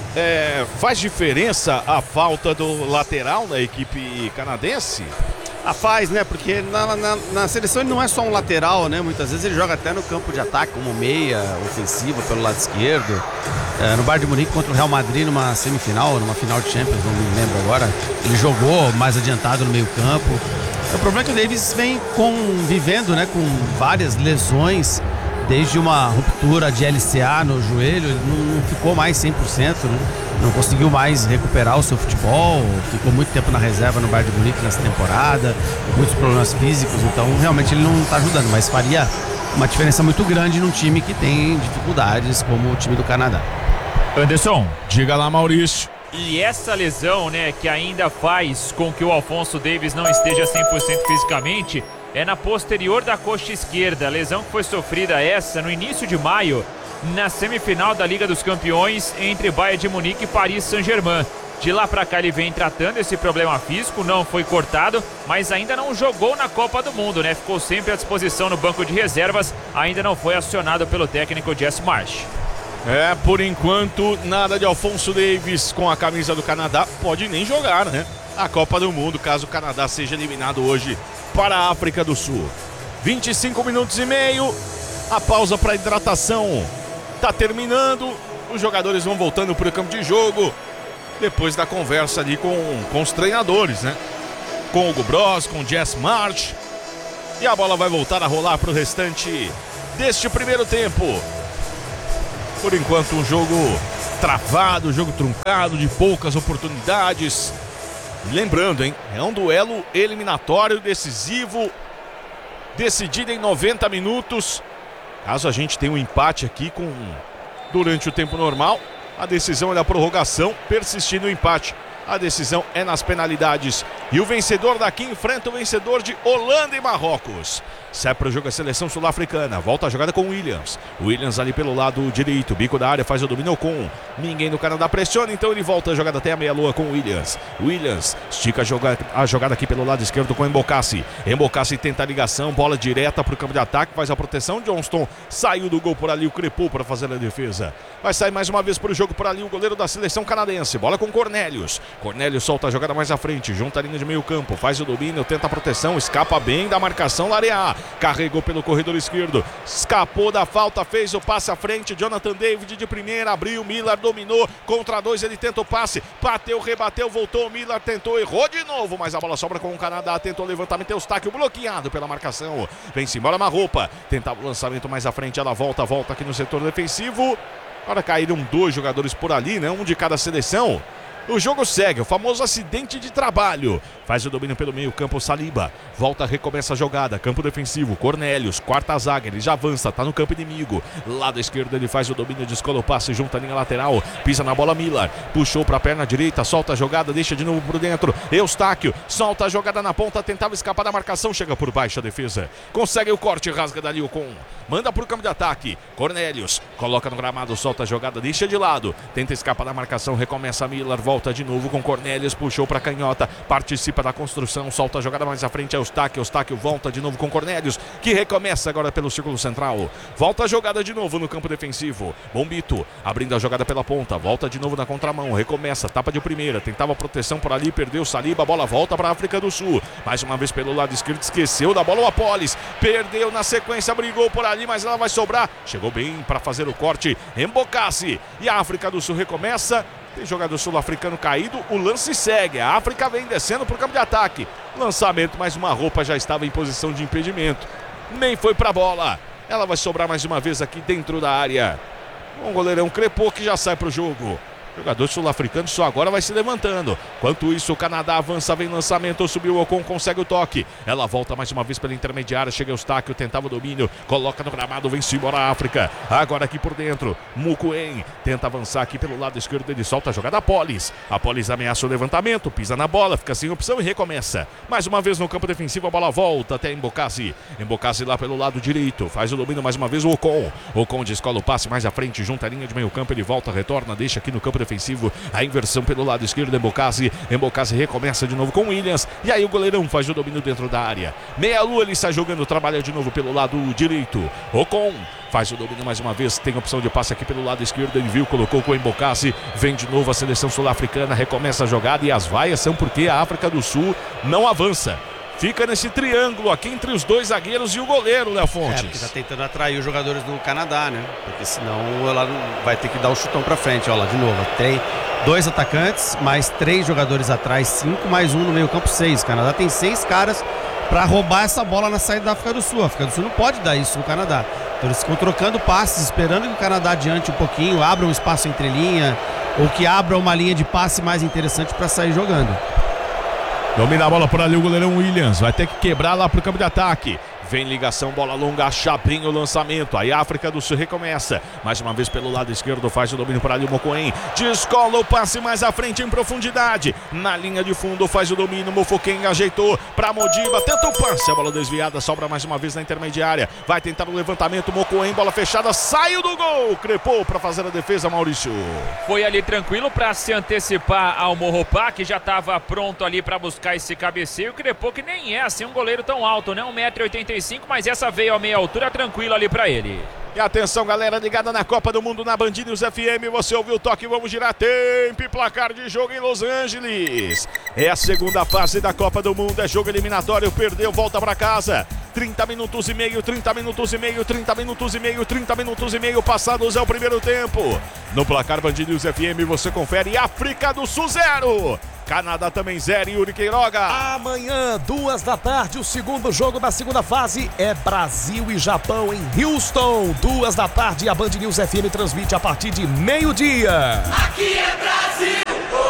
Faz diferença a falta do lateral na equipe canadense? Faz, né? Porque na seleção ele não é só um lateral, né? Muitas vezes ele joga até no campo de ataque, como meia ofensiva pelo lado esquerdo. No Bayern de Munique contra o Real Madrid numa semifinal, numa final de Champions, não me lembro agora. Ele jogou mais adiantado no meio campo. O problema é que o Davis vem convivendo, né, com várias lesões. Desde uma ruptura de LCA no joelho, ele não ficou mais 100%, né? Não conseguiu mais recuperar o seu futebol, ficou muito tempo na reserva no Bayern de Munique nessa temporada, muitos problemas físicos, então realmente ele não está ajudando, mas faria uma diferença muito grande num time que tem dificuldades como o time do Canadá. Anderson, diga lá, Maurício. E essa lesão, né, que ainda faz com que o Alphonso Davies não esteja 100% fisicamente, é na posterior da coxa esquerda. A lesão que foi sofrida no início de maio, na semifinal da Liga dos Campeões entre Bayern de Munique e Paris Saint-Germain. De lá pra cá ele vem tratando esse problema físico, não foi cortado, mas ainda não jogou na Copa do Mundo, né? Ficou sempre à disposição no banco de reservas, ainda não foi acionado pelo técnico Jess Marsh. Por enquanto, nada de Alphonso Davies com a camisa do Canadá, pode nem jogar, né? A Copa do Mundo, caso o Canadá seja eliminado hoje para a África do Sul. 25 minutos e meio, a pausa para hidratação tá terminando, os jogadores vão voltando para o campo de jogo, depois da conversa ali com os treinadores, né? Com o Hugo Broos, com o Jess Marsh, e a bola vai voltar a rolar para o restante deste primeiro tempo. Por enquanto, um jogo travado, um jogo truncado, de poucas oportunidades. Lembrando, hein? É um duelo eliminatório decisivo, decidido em 90 minutos. Caso a gente tenha um empate aqui durante o tempo normal, a decisão é da prorrogação, persistindo o empate. A decisão é nas penalidades. E o vencedor daqui enfrenta o vencedor de Holanda e Marrocos. Sai para o jogo a seleção sul-africana. Volta a jogada com o Williams. Williams ali pelo lado direito. Bico da área, faz o domínio com. Ninguém no Canadá pressiona, então ele volta a jogada até a meia-lua com o Williams. Williams estica a jogada aqui pelo lado esquerdo com o Mbokasi. Mbokasi tenta a ligação, bola direta para o campo de ataque, faz a proteção. Johnston saiu do gol por ali, o Crepô para fazer a defesa. Vai sair mais uma vez para o jogo por ali o goleiro da seleção canadense. Bola com Cornelius. Cornelius solta a jogada mais à frente, junta a linha de meio campo, faz o domínio, tenta a proteção, escapa bem da marcação Lareá. Carregou pelo corredor esquerdo, escapou da falta, fez o passe à frente, Jonathan David de primeira, abriu, Miller dominou, contra dois, ele tenta o passe, bateu, rebateu, voltou, Miller tentou, errou de novo, mas a bola sobra com o Canadá, tentou o levantamento, Eustáquio bloqueado pela marcação, vem-se embora Marropa, tentava o lançamento mais à frente, ela volta aqui no setor defensivo, agora caíram dois jogadores por ali, né, um de cada seleção. O jogo segue, o famoso acidente de trabalho. Faz o domínio pelo meio campo, Saliba. Volta, recomeça a jogada, campo defensivo, Cornelius, quarta zaga, ele já avança, tá no campo inimigo. Lado esquerdo ele faz o domínio, descola o passe, junta a linha lateral, pisa na bola Miller, puxou pra perna direita, solta a jogada, deixa de novo por dentro. Eustáquio, solta a jogada na ponta, tentava escapar da marcação, chega por baixo a defesa. Consegue o corte, rasga dali o com. Manda pro campo de ataque, Cornelius, coloca no gramado, solta a jogada, deixa de lado, tenta escapar da marcação, recomeça Miller, volta de novo com Cornelius, puxou para canhota, participa da construção, solta a jogada mais à frente, Eustáquio volta de novo com Cornelius, que recomeça agora pelo círculo central, volta a jogada de novo no campo defensivo, Bombito, abrindo a jogada pela ponta, volta de novo na contramão, recomeça, tapa de primeira, tentava proteção por ali, perdeu Saliba, a bola volta para a África do Sul, mais uma vez pelo lado esquerdo, esqueceu da bola o Apolis, perdeu na sequência, brigou por ali, mas ela vai sobrar, chegou bem para fazer o corte, Mbokasi, e a África do Sul recomeça. Tem jogador sul-africano caído, o lance segue, a África vem descendo para o campo de ataque, lançamento, mas uma roupa já estava em posição de impedimento, nem foi para a bola, ela vai sobrar mais uma vez aqui dentro da área, um goleirão Crepô que já sai para o jogo. Jogador sul-africano só agora vai se levantando. Enquanto isso, o Canadá avança, vem lançamento, subiu o Ocon, consegue o toque. Ela volta mais uma vez pela intermediária, chega Eustáquio, tentava o domínio, coloca no gramado, vem-se embora a África. Agora aqui por dentro, Mukuen tenta avançar aqui pelo lado esquerdo, ele solta a jogada Apolis. Apolis ameaça o levantamento, pisa na bola, fica sem opção e recomeça. Mais uma vez no campo defensivo, a bola volta até Mbokasi. Mbokasi lá pelo lado direito, faz o domínio mais uma vez o Ocon. Ocon descola o passe mais à frente, junta a linha de meio campo, ele volta, retorna, deixa aqui no campo defensivo, a inversão pelo lado esquerdo, Mbokasi recomeça de novo com Williams, e aí o goleirão faz o domínio dentro da área, meia-lua ele está jogando, trabalha de novo pelo lado direito, Ocon faz o domínio mais uma vez, tem opção de passe aqui pelo lado esquerdo, ele viu, colocou com o Mbokasi, vem de novo a seleção sul-africana, recomeça a jogada, e as vaias são porque a África do Sul não avança. Fica nesse triângulo aqui entre os dois zagueiros e o goleiro, Léo Fontes. Porque tá tentando atrair os jogadores do Canadá, né? Porque senão ela vai ter que dar o chutão pra frente. Olha lá, de novo. Tem 2 atacantes, mais 3 jogadores atrás, 5 mais 1 no meio campo, 6. O Canadá tem 6 caras pra roubar essa bola na saída da África do Sul. A África do Sul não pode dar isso no Canadá. Então eles ficam trocando passes, esperando que o Canadá adiante um pouquinho, abra um espaço entre linha, ou que abra uma linha de passe mais interessante pra sair jogando. Domina a bola por ali o goleirão Williams, vai ter que quebrar lá pro campo de ataque. Vem ligação, bola longa, acha bem o lançamento. Aí a África do Sul recomeça. Mais uma vez pelo lado esquerdo, faz o domínio para ali o Mokoen. Descola o passe mais à frente em profundidade. Na linha de fundo faz o domínio. Mofoken ajeitou para Modiba. Tenta o passe, a bola desviada, sobra mais uma vez na intermediária. Vai tentar o levantamento, Mokoen, bola fechada, saiu do gol. Crepou para fazer a defesa, Maurício. Foi ali tranquilo para se antecipar ao Morropá, que já estava pronto ali para buscar esse cabeceio. O Crepou, que nem é assim um goleiro tão alto, né? 1,85 m, mas essa veio a meia altura, tranquilo ali para ele. E atenção, galera, ligada na Copa do Mundo na Band News FM. Você ouviu o toque, vamos girar tempo e placar de jogo em Los Angeles. É a segunda fase da Copa do Mundo, é jogo eliminatório, perdeu, volta para casa. 30 minutos e meio, 30 minutos e meio, 30 minutos e meio, 30 minutos e meio passados é o primeiro tempo. No placar Band News FM você confere África do Sul 0. Canadá também 0, Yuri Queiroga. Amanhã, 2 da tarde, o segundo jogo da segunda fase é Brasil e Japão em Houston. 2 da tarde, a Band News FM transmite a partir de meio-dia. Aqui é Brasil.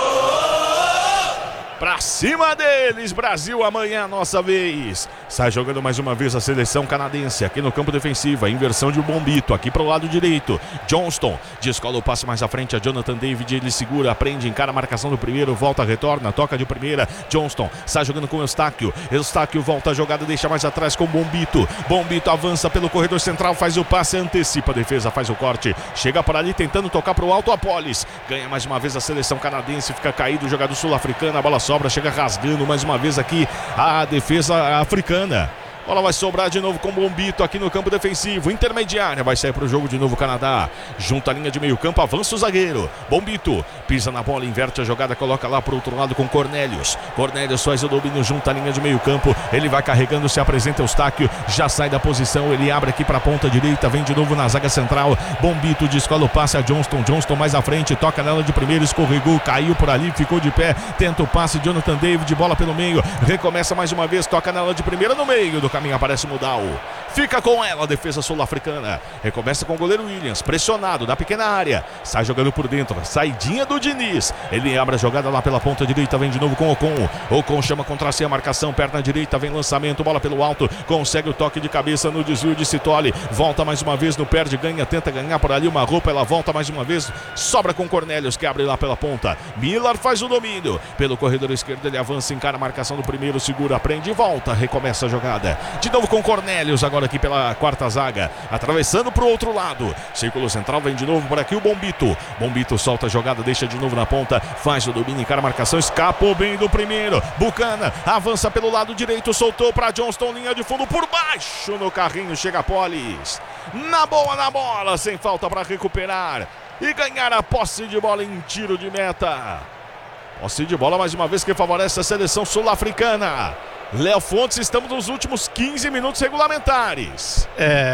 Pra cima deles, Brasil, amanhã nossa vez. Sai jogando mais uma vez a seleção canadense aqui no campo defensivo, a inversão de Bombito aqui pro lado direito. Johnston descola o passe mais à frente, a Jonathan David, ele segura, prende, encara a marcação do primeiro, volta, retorna, toca de primeira. Johnston sai jogando com o Eustáquio volta a jogada, deixa mais atrás com Bombito. Bombito avança pelo corredor central, faz o passe, antecipa a defesa, faz o corte, chega por ali tentando tocar pro alto, Apolis ganha mais uma vez a seleção canadense, fica caído o jogador sul-africano, a bola sobra, chega rasgando mais uma vez aqui a defesa africana. Bola vai sobrar de novo com o Bombito aqui no campo defensivo. Intermediária, vai sair para o jogo de novo o Canadá. Junta a linha de meio campo, avança o zagueiro. Bombito pisa na bola, inverte a jogada, coloca lá para o outro lado com Cornelius. Cornelius faz o domínio, junta a linha de meio campo. Ele vai carregando, se apresenta Eustáquio. Já sai da posição, ele abre aqui para a ponta direita. Vem de novo na zaga central. Bombito descola o passe a Johnston. Johnston mais à frente, toca nela de primeiro, escorregou, caiu por ali, ficou de pé. Tenta o passe, Jonathan David, bola pelo meio. Recomeça mais uma vez, toca nela de primeira no meio do caminho, aparece Mudau. Fica com ela a defesa sul-africana. Recomeça com o goleiro Williams, pressionado na pequena área. Sai jogando por dentro, saidinha do Diniz. Ele abre a jogada lá pela ponta direita, vem de novo com Ocon. Ocon chama contra si a marcação, perna direita, vem lançamento, bola pelo alto. Consegue o toque de cabeça no desvio de Citoli. Volta mais uma vez, no perde, ganha, tenta ganhar por ali uma roupa. Ela volta mais uma vez, sobra com Cornelius, que abre lá pela ponta. Miller faz o domínio. Pelo corredor esquerdo, ele avança, encara a marcação do primeiro, segura, prende e volta. Recomeça a jogada. De novo com Cornelius, agora aqui pela quarta zaga, atravessando para o outro lado, círculo central, vem de novo por aqui o Bombito. Bombito solta a jogada, deixa de novo na ponta, faz o domínio, encara a marcação, escapou bem do primeiro. Bucana avança pelo lado direito, soltou para Johnston, linha de fundo por baixo no carrinho, chega a Polis na bola, sem falta para recuperar e ganhar a posse de bola em tiro de meta. Posse de bola mais uma vez que favorece a seleção sul-africana. Léo Fontes, estamos nos últimos 15 minutos regulamentares.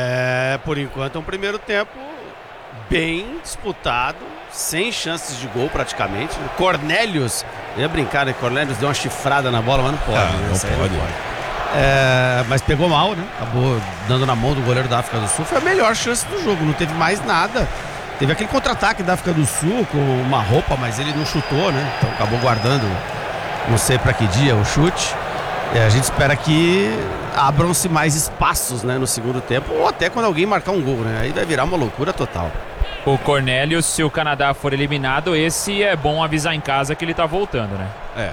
Por enquanto é um primeiro tempo bem disputado, sem chances de gol praticamente. Cornelius, eu ia brincar, né? Cornelius deu uma chifrada na bola, mas não pode. Não pode. Mas pegou mal, né? Acabou dando na mão do goleiro da África do Sul. Foi a melhor chance do jogo, não teve mais nada. Teve aquele contra-ataque da África do Sul com uma roupa, mas ele não chutou, né? Então acabou guardando, não sei para que dia, o chute. E a gente espera que abram-se mais espaços, né, no segundo tempo, ou até quando alguém marcar um gol, né? Aí vai virar uma loucura total. O Cornelius, se o Canadá for eliminado, esse é bom avisar em casa que ele tá voltando, né?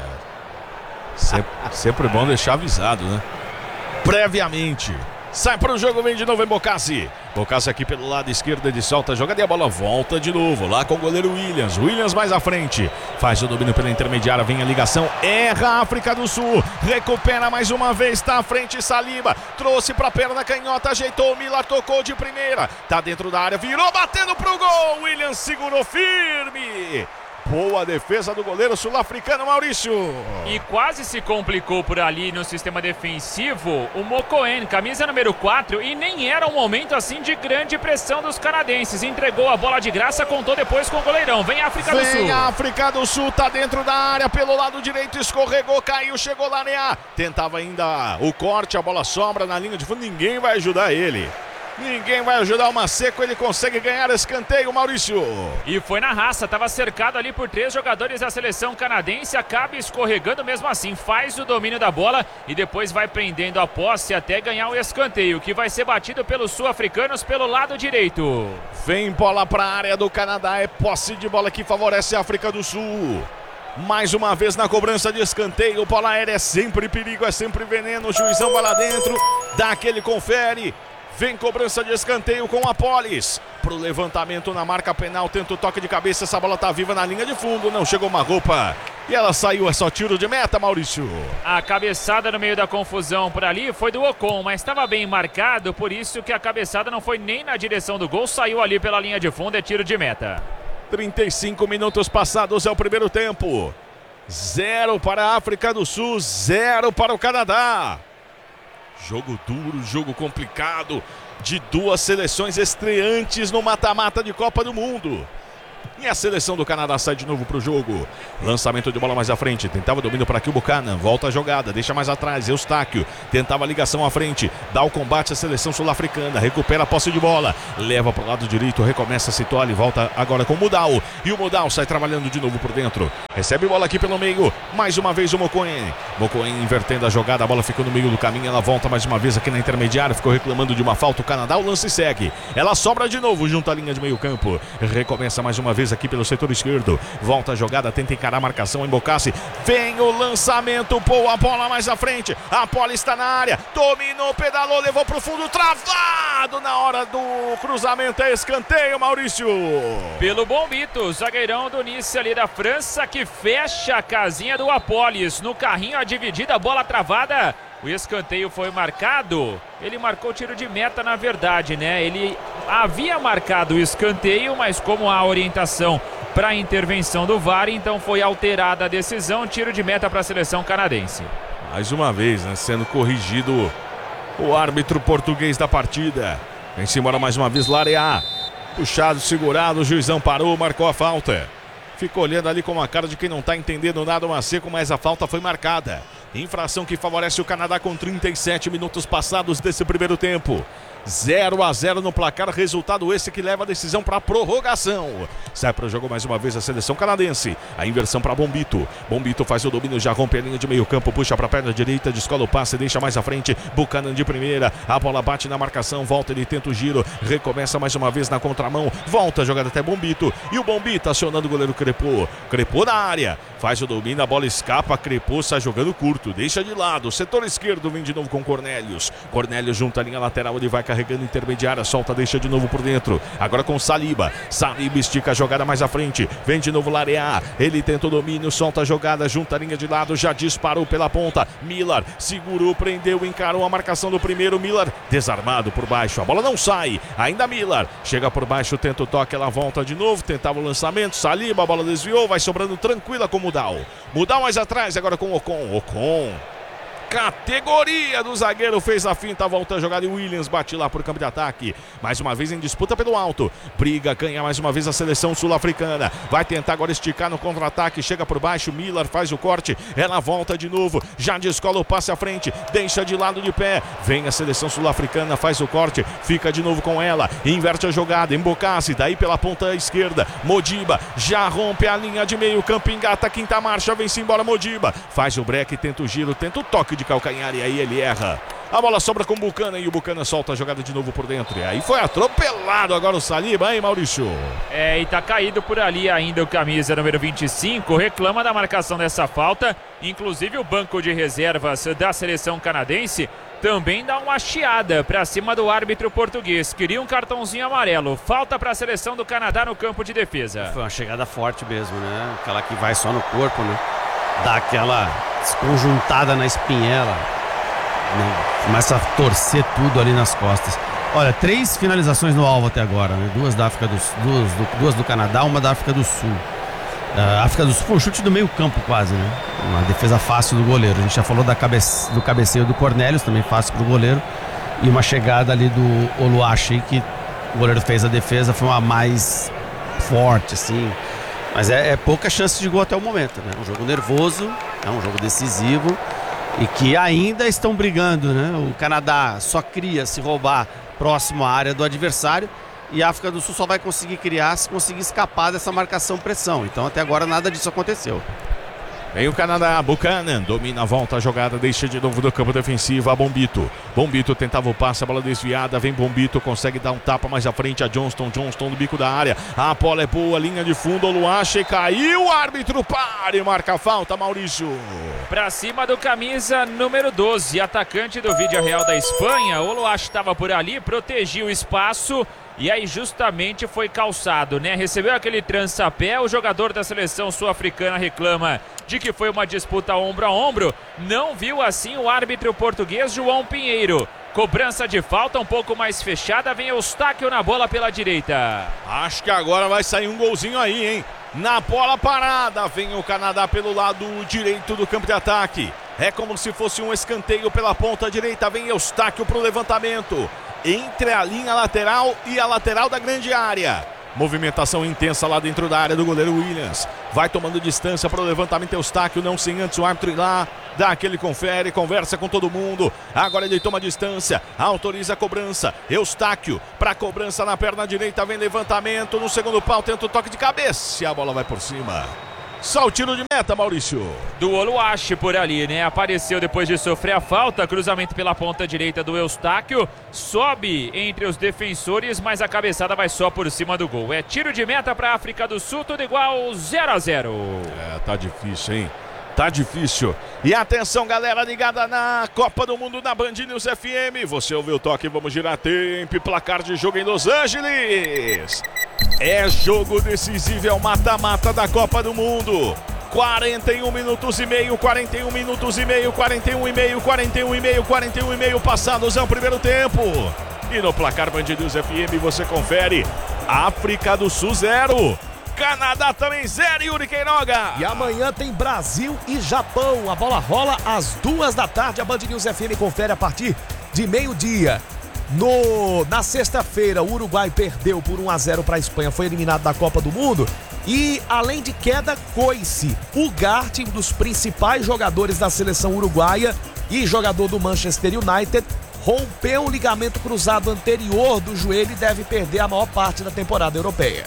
Sempre bom deixar avisado, né? Previamente. Sai para o jogo, vem de novo em Bocassi. Bocassi aqui pelo lado esquerdo, ele solta a jogada e a bola volta de novo. Lá com o goleiro Williams. Williams mais à frente. Faz o domínio pela intermediária, vem a ligação. Erra a África do Sul. Recupera mais uma vez, tá à frente Saliba. Trouxe para a perna canhota, ajeitou. O Miller tocou de primeira. Tá dentro da área, virou batendo pro gol. Williams segurou firme. Boa defesa do goleiro sul-africano, Maurício. E quase se complicou por ali no sistema defensivo o Mokoen, camisa número 4, e nem era um momento assim de grande pressão dos canadenses. Entregou a bola de graça, contou depois com o goleirão. Vem a África do Sul. Vem a África do Sul, tá dentro da área, pelo lado direito, escorregou, caiu, chegou lá, Neá. Tentava ainda o corte, a bola sobra na linha de fundo, ninguém vai ajudar ele. Ninguém vai ajudar o Maceco, ele consegue ganhar escanteio, Maurício. E foi na raça, estava cercado ali por 3 jogadores da seleção canadense, acaba escorregando mesmo assim, faz o domínio da bola e depois vai prendendo a posse até ganhar o escanteio, que vai ser batido pelos sul-africanos pelo lado direito. Vem bola para a área do Canadá, é posse de bola que favorece a África do Sul. Mais uma vez na cobrança de escanteio, bola aérea é sempre perigo, é sempre veneno, o juizão vai lá dentro, dá aquele confere. Vem cobrança de escanteio com a Polis. Pro levantamento na marca penal, tenta o toque de cabeça, essa bola tá viva na linha de fundo, não chegou uma roupa. E ela saiu, é só tiro de meta, Maurício. A cabeçada no meio da confusão por ali foi do Ocon, mas estava bem marcado, por isso que a cabeçada não foi nem na direção do gol, saiu ali pela linha de fundo, é tiro de meta. 35 minutos passados é o primeiro tempo. 0 para a África do Sul, 0 para o Canadá. Jogo duro, jogo complicado de duas seleções estreantes no mata-mata de Copa do Mundo. E a seleção do Canadá sai de novo para o jogo. Lançamento de bola mais à frente. Tentava domínio para aqui o Buchanan. Volta a jogada, deixa mais atrás. Eustáquio tentava a ligação à frente. Dá o combate à seleção sul-africana. Recupera a posse de bola. Leva para o lado direito. Recomeça a situar e volta agora com o Mudau. E o Mudau sai trabalhando de novo por dentro. Recebe bola aqui pelo meio. Mais uma vez o Mokoen. Mokoen invertendo a jogada. A bola ficou no meio do caminho. Ela volta mais uma vez aqui na intermediária. Ficou reclamando de uma falta. O Canadá, o lance segue. Ela sobra de novo junto à linha de meio campo. Recomeça mais uma vez aqui pelo setor esquerdo, volta a jogada, tenta encarar a marcação, Embocassi, vem o lançamento, pô, a bola mais à frente, a bola está na área, dominou, pedalou, levou pro fundo, travado na hora do cruzamento, é escanteio, Maurício. Pelo Bombito, zagueirão do Nice ali da França, que fecha a casinha do Apolis, no carrinho a dividida, bola travada. O escanteio foi marcado, ele marcou tiro de meta na verdade, né? Ele havia marcado o escanteio, mas como há orientação para a intervenção do VAR, então foi alterada a decisão, tiro de meta para a seleção canadense. Mais uma vez, né, sendo corrigido o árbitro português da partida. Vem-se embora mais uma vez, Larea. Puxado, segurado, o juizão parou, marcou a falta. Ficou olhando ali com a cara de quem não está entendendo nada, o Maceco, mas a falta foi marcada. Infração que favorece o Canadá com 37 minutos passados desse primeiro tempo. 0-0 no placar, resultado esse que leva a decisão para a prorrogação. Sai para o jogo mais uma vez a seleção canadense. A inversão para Bombito. Bombito faz o domínio, já rompe a linha de meio campo, puxa para a perna direita, descola o passe, deixa mais à frente. Buchanan de primeira, a bola bate na marcação, volta, ele tenta o giro, recomeça mais uma vez na contramão, volta a jogada até Bombito. E o Bombito acionando o goleiro Crepô. Crepô na área, faz o domínio, a bola escapa, Crepô sai jogando curto, deixa de lado. Setor esquerdo vem de novo com Cornelius. Cornelius junto à linha lateral, ele vai carregando intermediária, solta, deixa de novo por dentro. Agora com Saliba. Saliba estica a jogada mais à frente. Vem de novo Larea. Ele tenta o domínio, solta a jogada, junta a linha de lado, já disparou pela ponta. Miller segurou, prendeu, encarou a marcação do primeiro. Miller desarmado por baixo. A bola não sai. Ainda Miller. Chega por baixo, tenta o toque, ela volta de novo. Tentava o lançamento. Saliba, a bola desviou, vai sobrando tranquila com o Mudau. Mudau mais atrás, agora com o Ocon. Ocon. Categoria do zagueiro, fez a finta, volta a jogada e Williams bate lá por campo de ataque. Mais uma vez em disputa pelo alto. Briga, ganha mais uma vez a seleção sul-africana. Vai tentar agora esticar no contra-ataque. Chega por baixo, Miller faz o corte. Ela volta de novo, já descola o passe à frente. Deixa de lado de pé. Vem a seleção sul-africana, faz o corte. Fica de novo com ela. Inverte a jogada, Embocassi, daí pela ponta esquerda. Modiba já rompe a linha de meio campo, engata a quinta marcha. Vem-se embora Modiba. Faz o break, tenta o giro, tenta o toque de calcanhar e aí ele erra. A bola sobra com o Buchanan e o Buchanan solta a jogada de novo por dentro. E aí foi atropelado agora o Saliba, hein, Maurício? E tá caído por ali ainda o camisa número 25, reclama da marcação dessa falta. Inclusive o banco de reservas da seleção canadense também dá uma chiada pra cima do árbitro português. Queria um cartãozinho amarelo. Falta pra seleção do Canadá no campo de defesa. Foi uma chegada forte mesmo, né? Aquela que vai só no corpo, né? Dá aquela desconjuntada na espinhela, né? Começa a torcer tudo ali nas costas. Olha, 3 finalizações no alvo até agora, né? Duas do Canadá, uma da África do Sul. A África do Sul foi um chute do meio campo quase, né? Uma defesa fácil do goleiro. A gente já falou do cabeceio do Cornelius, também fácil pro goleiro. E uma chegada ali do Oluache, que o goleiro fez a defesa, foi uma mais forte, assim. Mas é pouca chance de gol até o momento, né? Um jogo nervoso, é um jogo decisivo e que ainda estão brigando, né? O Canadá só cria se roubar próximo à área do adversário. E a África do Sul só vai conseguir criar se conseguir escapar dessa marcação-pressão. Então até agora nada disso aconteceu. Vem o Canadá, Buchanan, domina a volta, a jogada, deixa de novo do campo defensivo a Bombito. Bombito tentava o passe, a bola desviada, vem Bombito, consegue dar um tapa mais à frente a Johnston no bico da área. A bola é boa, linha de fundo, Oluache caiu, o árbitro para e marca a falta, Maurício. Pra cima do camisa número 12, atacante do Vídeo Real da Espanha, Oluache estava por ali, protegia o espaço. E aí justamente foi calçado, né? Recebeu aquele trança-pé, o jogador da seleção sul-africana reclama de que foi uma disputa ombro a ombro. Não viu assim o árbitro português João Pinheiro. Cobrança de falta um pouco mais fechada, vem Eustáquio na bola pela direita. Acho que agora vai sair um golzinho aí, hein? Na bola parada, vem o Canadá pelo lado direito do campo de ataque. É como se fosse um escanteio pela ponta direita, vem Eustáquio pro levantamento. Entre a linha lateral e a lateral da grande área. Movimentação intensa lá dentro da área do goleiro Williams. Vai tomando distância para o levantamento Eustáquio, não sem antes o árbitro ir lá. Dá aquele confere, conversa com todo mundo. Agora ele toma distância, autoriza a cobrança. Eustáquio para a cobrança na perna direita, vem levantamento. No segundo pau tenta o toque de cabeça e a bola vai por cima. Só o tiro de meta, Maurício. Do Oluache por ali, né? Apareceu depois de sofrer a falta. Cruzamento pela ponta direita do Eustáquio. Sobe entre os defensores, mas a cabeçada vai só por cima do gol. É tiro de meta para a África do Sul, tudo igual 0-0. Tá difícil, hein? Tá difícil. E atenção, galera ligada na Copa do Mundo na Band News FM. Você ouviu o toque, vamos girar tempo e placar de jogo em Los Angeles. É jogo decisivo, é o mata-mata da Copa do Mundo. 41 minutos e meio, 41 minutos e meio, 41 e meio, 41 e meio, 41 e meio passados é o primeiro tempo. E no placar Band News FM você confere África do Sul 0. Canadá também 0, Yuri Queiroga. E amanhã tem Brasil e Japão. A bola rola às 2 da tarde. A Band News FM confere a partir de meio-dia. Na sexta-feira, o Uruguai perdeu por 1-0 para a Espanha. Foi eliminado da Copa do Mundo. E além de queda, Coice, o Gart, um dos principais jogadores da seleção uruguaia e jogador do Manchester United, rompeu o ligamento cruzado anterior do joelho e deve perder a maior parte da temporada europeia.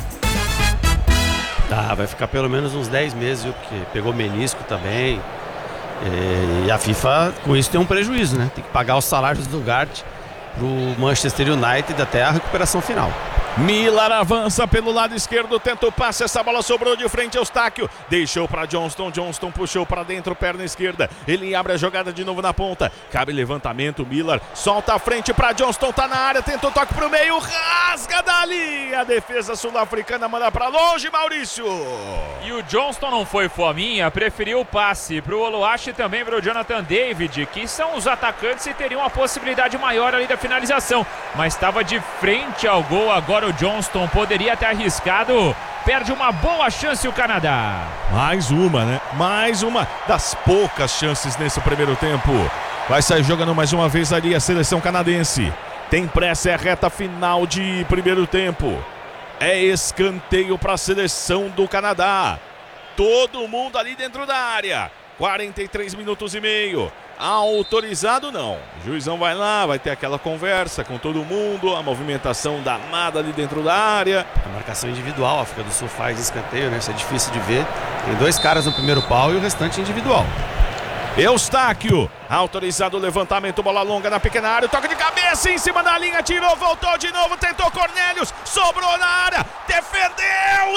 Vai ficar pelo menos uns 10 meses, viu? Porque pegou menisco também. E a FIFA, com isso, tem um prejuízo, né? Tem que pagar os salários do Gart pro Manchester United até a recuperação final. Millar avança pelo lado esquerdo, tenta o passe, essa bola sobrou de frente ao Eustáquio, deixou para Johnston puxou para dentro, perna esquerda, ele abre a jogada de novo na ponta, cabe levantamento, Millar solta a frente para Johnston, tá na área, tenta o toque pro meio, rasga dali, a defesa sul-africana manda para longe, Maurício. E o Johnston não foi fominha, preferiu o passe pro Oluache e também pro Jonathan David, que são os atacantes e teriam uma possibilidade maior ali da finalização, mas estava de frente ao gol. Agora o Johnston poderia ter arriscado, perde uma boa chance o Canadá. Mais uma, né? Mais uma das poucas chances nesse primeiro tempo. Vai sair jogando mais uma vez ali a seleção canadense. Tem pressa, é a reta final de primeiro tempo. É escanteio para a seleção do Canadá. Todo mundo ali dentro da área. 43 minutos e meio. Autorizado não. O juizão vai lá, vai ter aquela conversa com todo mundo, a movimentação danada ali dentro da área. A marcação individual, a África do Sul faz escanteio, né? Isso é difícil de ver. Tem 2 caras no primeiro pau e o restante individual. Eustáquio, autorizado o levantamento, bola longa na pequena área, toque de cabeça em cima da linha, tirou, voltou de novo, tentou Cornelius, sobrou na área, defendeu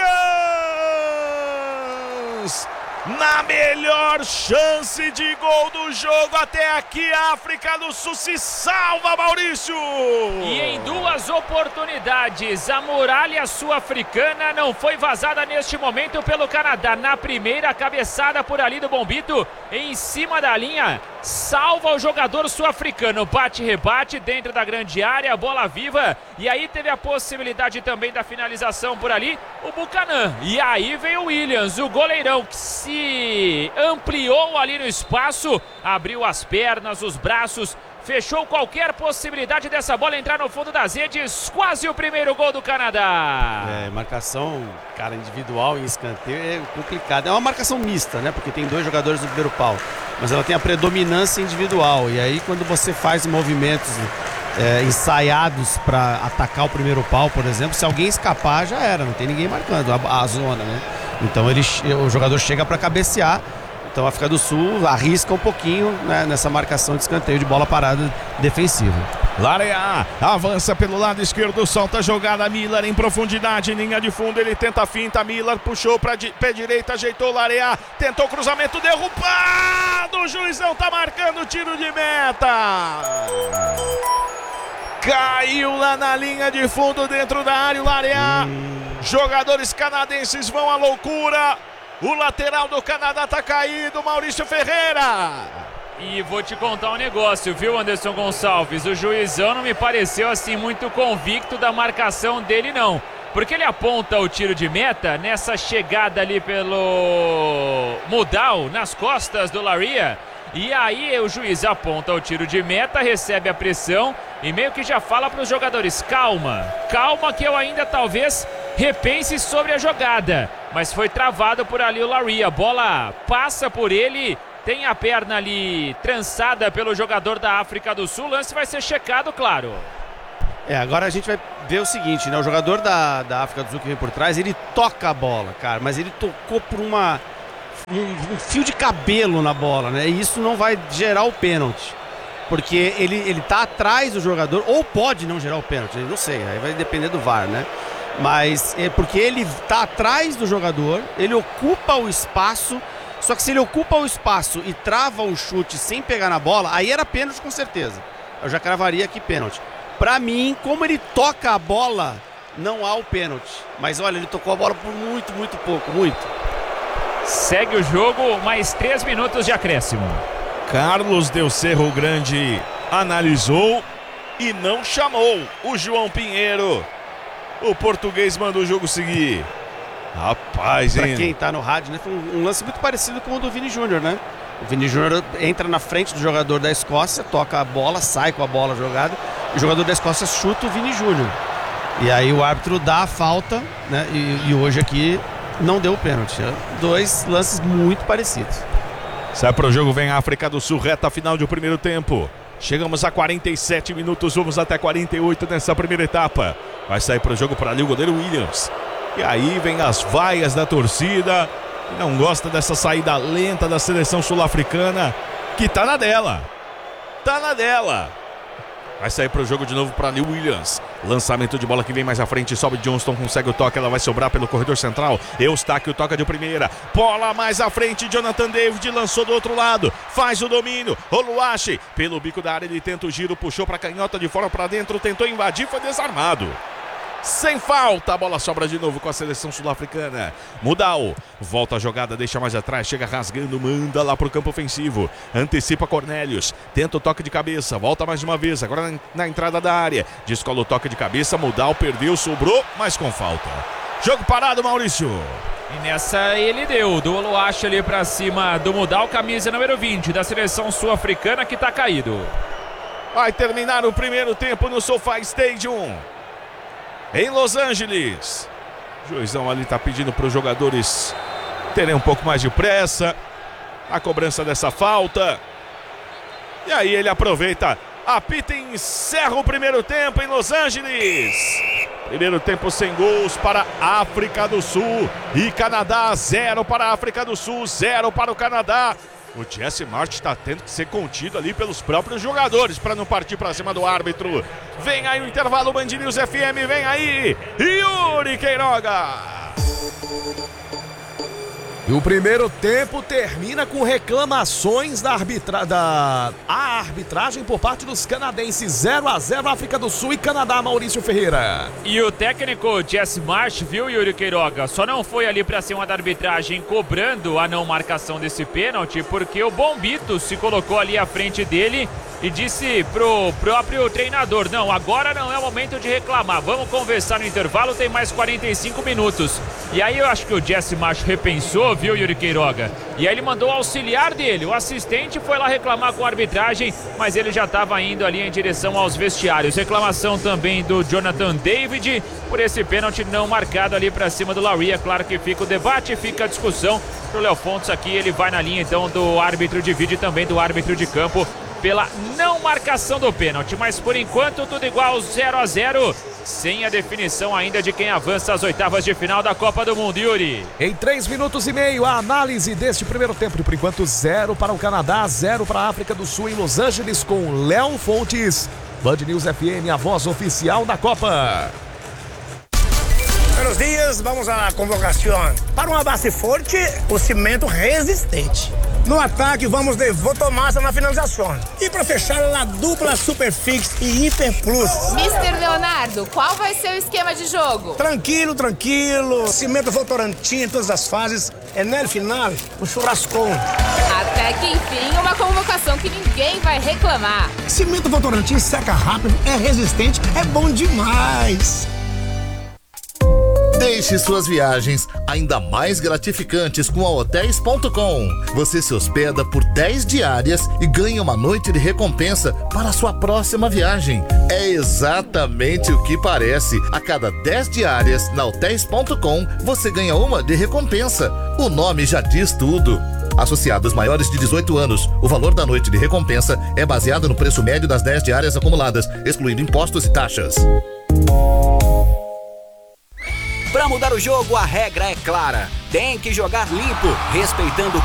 Williams! Na melhor chance de gol do jogo até aqui, a África do Sul se salva, Maurício! E em 2 oportunidades, a muralha sul-africana não foi vazada neste momento pelo Canadá. Na primeira, cabeçada por ali do Bombito, em cima da linha, salva o jogador sul-africano, bate-rebate dentro da grande área, bola viva, e aí teve a possibilidade também da finalização por ali, o Buchanan. E aí veio o Williams, o goleirão, que se ampliou ali no espaço, abriu as pernas, os braços, fechou qualquer possibilidade dessa bola entrar no fundo das redes. Quase o primeiro gol do Canadá. Marcação, cara, individual em escanteio é complicado. É uma marcação mista, né? Porque tem 2 jogadores no primeiro pau, mas ela tem a predominância individual. E aí quando você faz movimentos ensaiados para atacar o primeiro pau, por exemplo. Se alguém escapar, já era, não tem ninguém marcando a zona, né? Então o jogador chega para cabecear. Então a África do Sul arrisca um pouquinho, né, nessa marcação de escanteio de bola parada defensiva. Larea avança pelo lado esquerdo, solta a jogada, Miller em profundidade, linha de fundo, ele tenta a finta, Miller puxou para pé direito, ajeitou Larea, tentou cruzamento, derrubado, o juizão tá marcando tiro de meta. Caiu lá na linha de fundo dentro da área o Larea. Jogadores canadenses vão à loucura. O lateral do Canadá tá caído, Maurício Ferreira. E vou te contar um negócio, viu, Anderson Gonçalves? O juizão não me pareceu assim muito convicto da marcação dele, não. Porque ele aponta o tiro de meta nessa chegada ali pelo Mudau, nas costas do Larea. E aí o juiz aponta o tiro de meta, recebe a pressão e meio que já fala para os jogadores: calma, calma que eu ainda talvez repense sobre a jogada. Mas foi travado por ali o Larea, a bola passa por ele, tem a perna ali trançada pelo jogador da África do Sul, o lance vai ser checado, claro. Agora a gente vai ver o seguinte, né? O jogador da África do Sul que vem por trás, ele toca a bola, cara, mas ele tocou por um fio de cabelo na bola, né? E isso não vai gerar o pênalti, porque ele tá atrás do jogador, ou pode não gerar o pênalti, não sei, aí vai depender do VAR, né? Mas é porque ele tá atrás do jogador, ele ocupa o espaço, só que se ele ocupa o espaço e trava o chute sem pegar na bola, aí era pênalti com certeza. Eu já cravaria aqui pênalti. Pra mim, como ele toca a bola, não há o pênalti. Mas olha, ele tocou a bola por muito, muito pouco, muito. Segue o jogo, mais 3 minutos de acréscimo. Carlos Del Cerro Grande analisou e não chamou o João Pinheiro. O português manda o jogo seguir. Rapaz, hein? Pra quem tá no rádio, né? Foi um lance muito parecido com o do Vini Júnior, né? O Vini Júnior entra na frente do jogador da Escócia, toca a bola, sai com a bola jogada. E o jogador da Escócia chuta o Vini Júnior. E aí o árbitro dá a falta, né? E hoje aqui não deu o pênalti. 2 lances muito parecidos. Sai pro jogo, vem a África do Sul, reta final do primeiro tempo. Chegamos a 47 minutos, vamos até 48 nessa primeira etapa. Vai sair pro jogo para ali o goleiro Williams. E aí vem as vaias da torcida, que não gosta dessa saída lenta da seleção sul-africana, que tá na dela. Tá na dela. Vai sair pro jogo de novo para ali o Williams. Lançamento de bola que vem mais à frente. Sobe Johnston, consegue o toque. Ela vai sobrar pelo corredor central. Eustáquio toca de primeira. Bola mais à frente. Jonathan David lançou do outro lado. Faz o domínio. Oluwache pelo bico da área. Ele tenta o giro. Puxou para canhota de fora para dentro. Tentou invadir. Foi desarmado. Sem falta, a bola sobra de novo com a seleção sul-africana. Mudau, volta a jogada, deixa mais atrás, chega rasgando, manda lá pro campo ofensivo. Antecipa Cornelius, tenta o toque de cabeça, volta mais uma vez, agora na entrada da área. Descola o toque de cabeça, Mudau perdeu, sobrou, mas com falta. Jogo parado, Maurício. E nessa ele deu, do Oluwache ali pra cima do Mudau, camisa número 20 da seleção sul-africana que tá caído. Vai terminar o primeiro tempo no SoFi Stadium, em Los Angeles. O juizão ali tá pedindo para os jogadores terem um pouco mais de pressa. A cobrança dessa falta. E aí ele aproveita, apita e encerra o primeiro tempo em Los Angeles. Primeiro tempo sem gols para a África do Sul e Canadá. 0 para a África do Sul, 0 para o Canadá. O Jesse March está tendo que ser contido ali pelos próprios jogadores para não partir para cima do árbitro. Vem aí o intervalo, Band News FM, vem aí Yuri Queiroga. E o primeiro tempo termina com reclamações da arbitragem por parte dos canadenses. 0-0 África do Sul e Canadá, Maurício Ferreira. E o técnico Jesse March, viu, Yuri Queiroga, só não foi ali para cima da arbitragem cobrando a não marcação desse pênalti, porque o Bombito se colocou ali à frente dele e disse pro próprio treinador: não, agora não é o momento de reclamar, vamos conversar no intervalo, tem mais 45 minutos. E aí eu acho que o Jesse March repensou, viu, Yuri Queiroga? E aí ele mandou o auxiliar dele, o assistente foi lá reclamar com a arbitragem, mas ele já estava indo ali em direção aos vestiários. Reclamação também do Jonathan David por esse pênalti não marcado ali para cima do Larea. Claro que fica o debate, fica a discussão. Pro Léo Fontes aqui, ele vai na linha então do árbitro de vídeo e também do árbitro de campo. pela não marcação do pênalti. Mas por enquanto tudo igual, 0-0, sem a definição ainda de quem avança às oitavas de final da Copa do Mundo, Yuri. Em 3 minutos e meio, a análise deste primeiro tempo. Por enquanto, 0 para o Canadá, 0 para a África do Sul em Los Angeles com Léo Fontes. Band News FM, a voz oficial da Copa. Buenos dias, vamos à convocação. Para uma base forte, o cimento resistente. No ataque, vamos de Votomassa na finalização. E para fechar, a dupla Superfix e Hiper Plus. Mr. Leonardo, qual vai ser o esquema de jogo? Tranquilo, tranquilo. Cimento Votorantim em todas as fases. É no final, o churrascão. Até que enfim, uma convocação que ninguém vai reclamar. Cimento Votorantim seca rápido, é resistente, é bom demais. Deixe suas viagens ainda mais gratificantes com a Hotels.com. Você se hospeda por 10 diárias e ganha uma noite de recompensa para a sua próxima viagem. É exatamente o que parece. A cada 10 diárias na Hotels.com, você ganha uma de recompensa. O nome já diz tudo. Associados maiores de 18 anos, o valor da noite de recompensa é baseado no preço médio das 10 diárias acumuladas, excluindo impostos e taxas. Para mudar o jogo, a regra é clara. Tem que jogar limpo, respeitando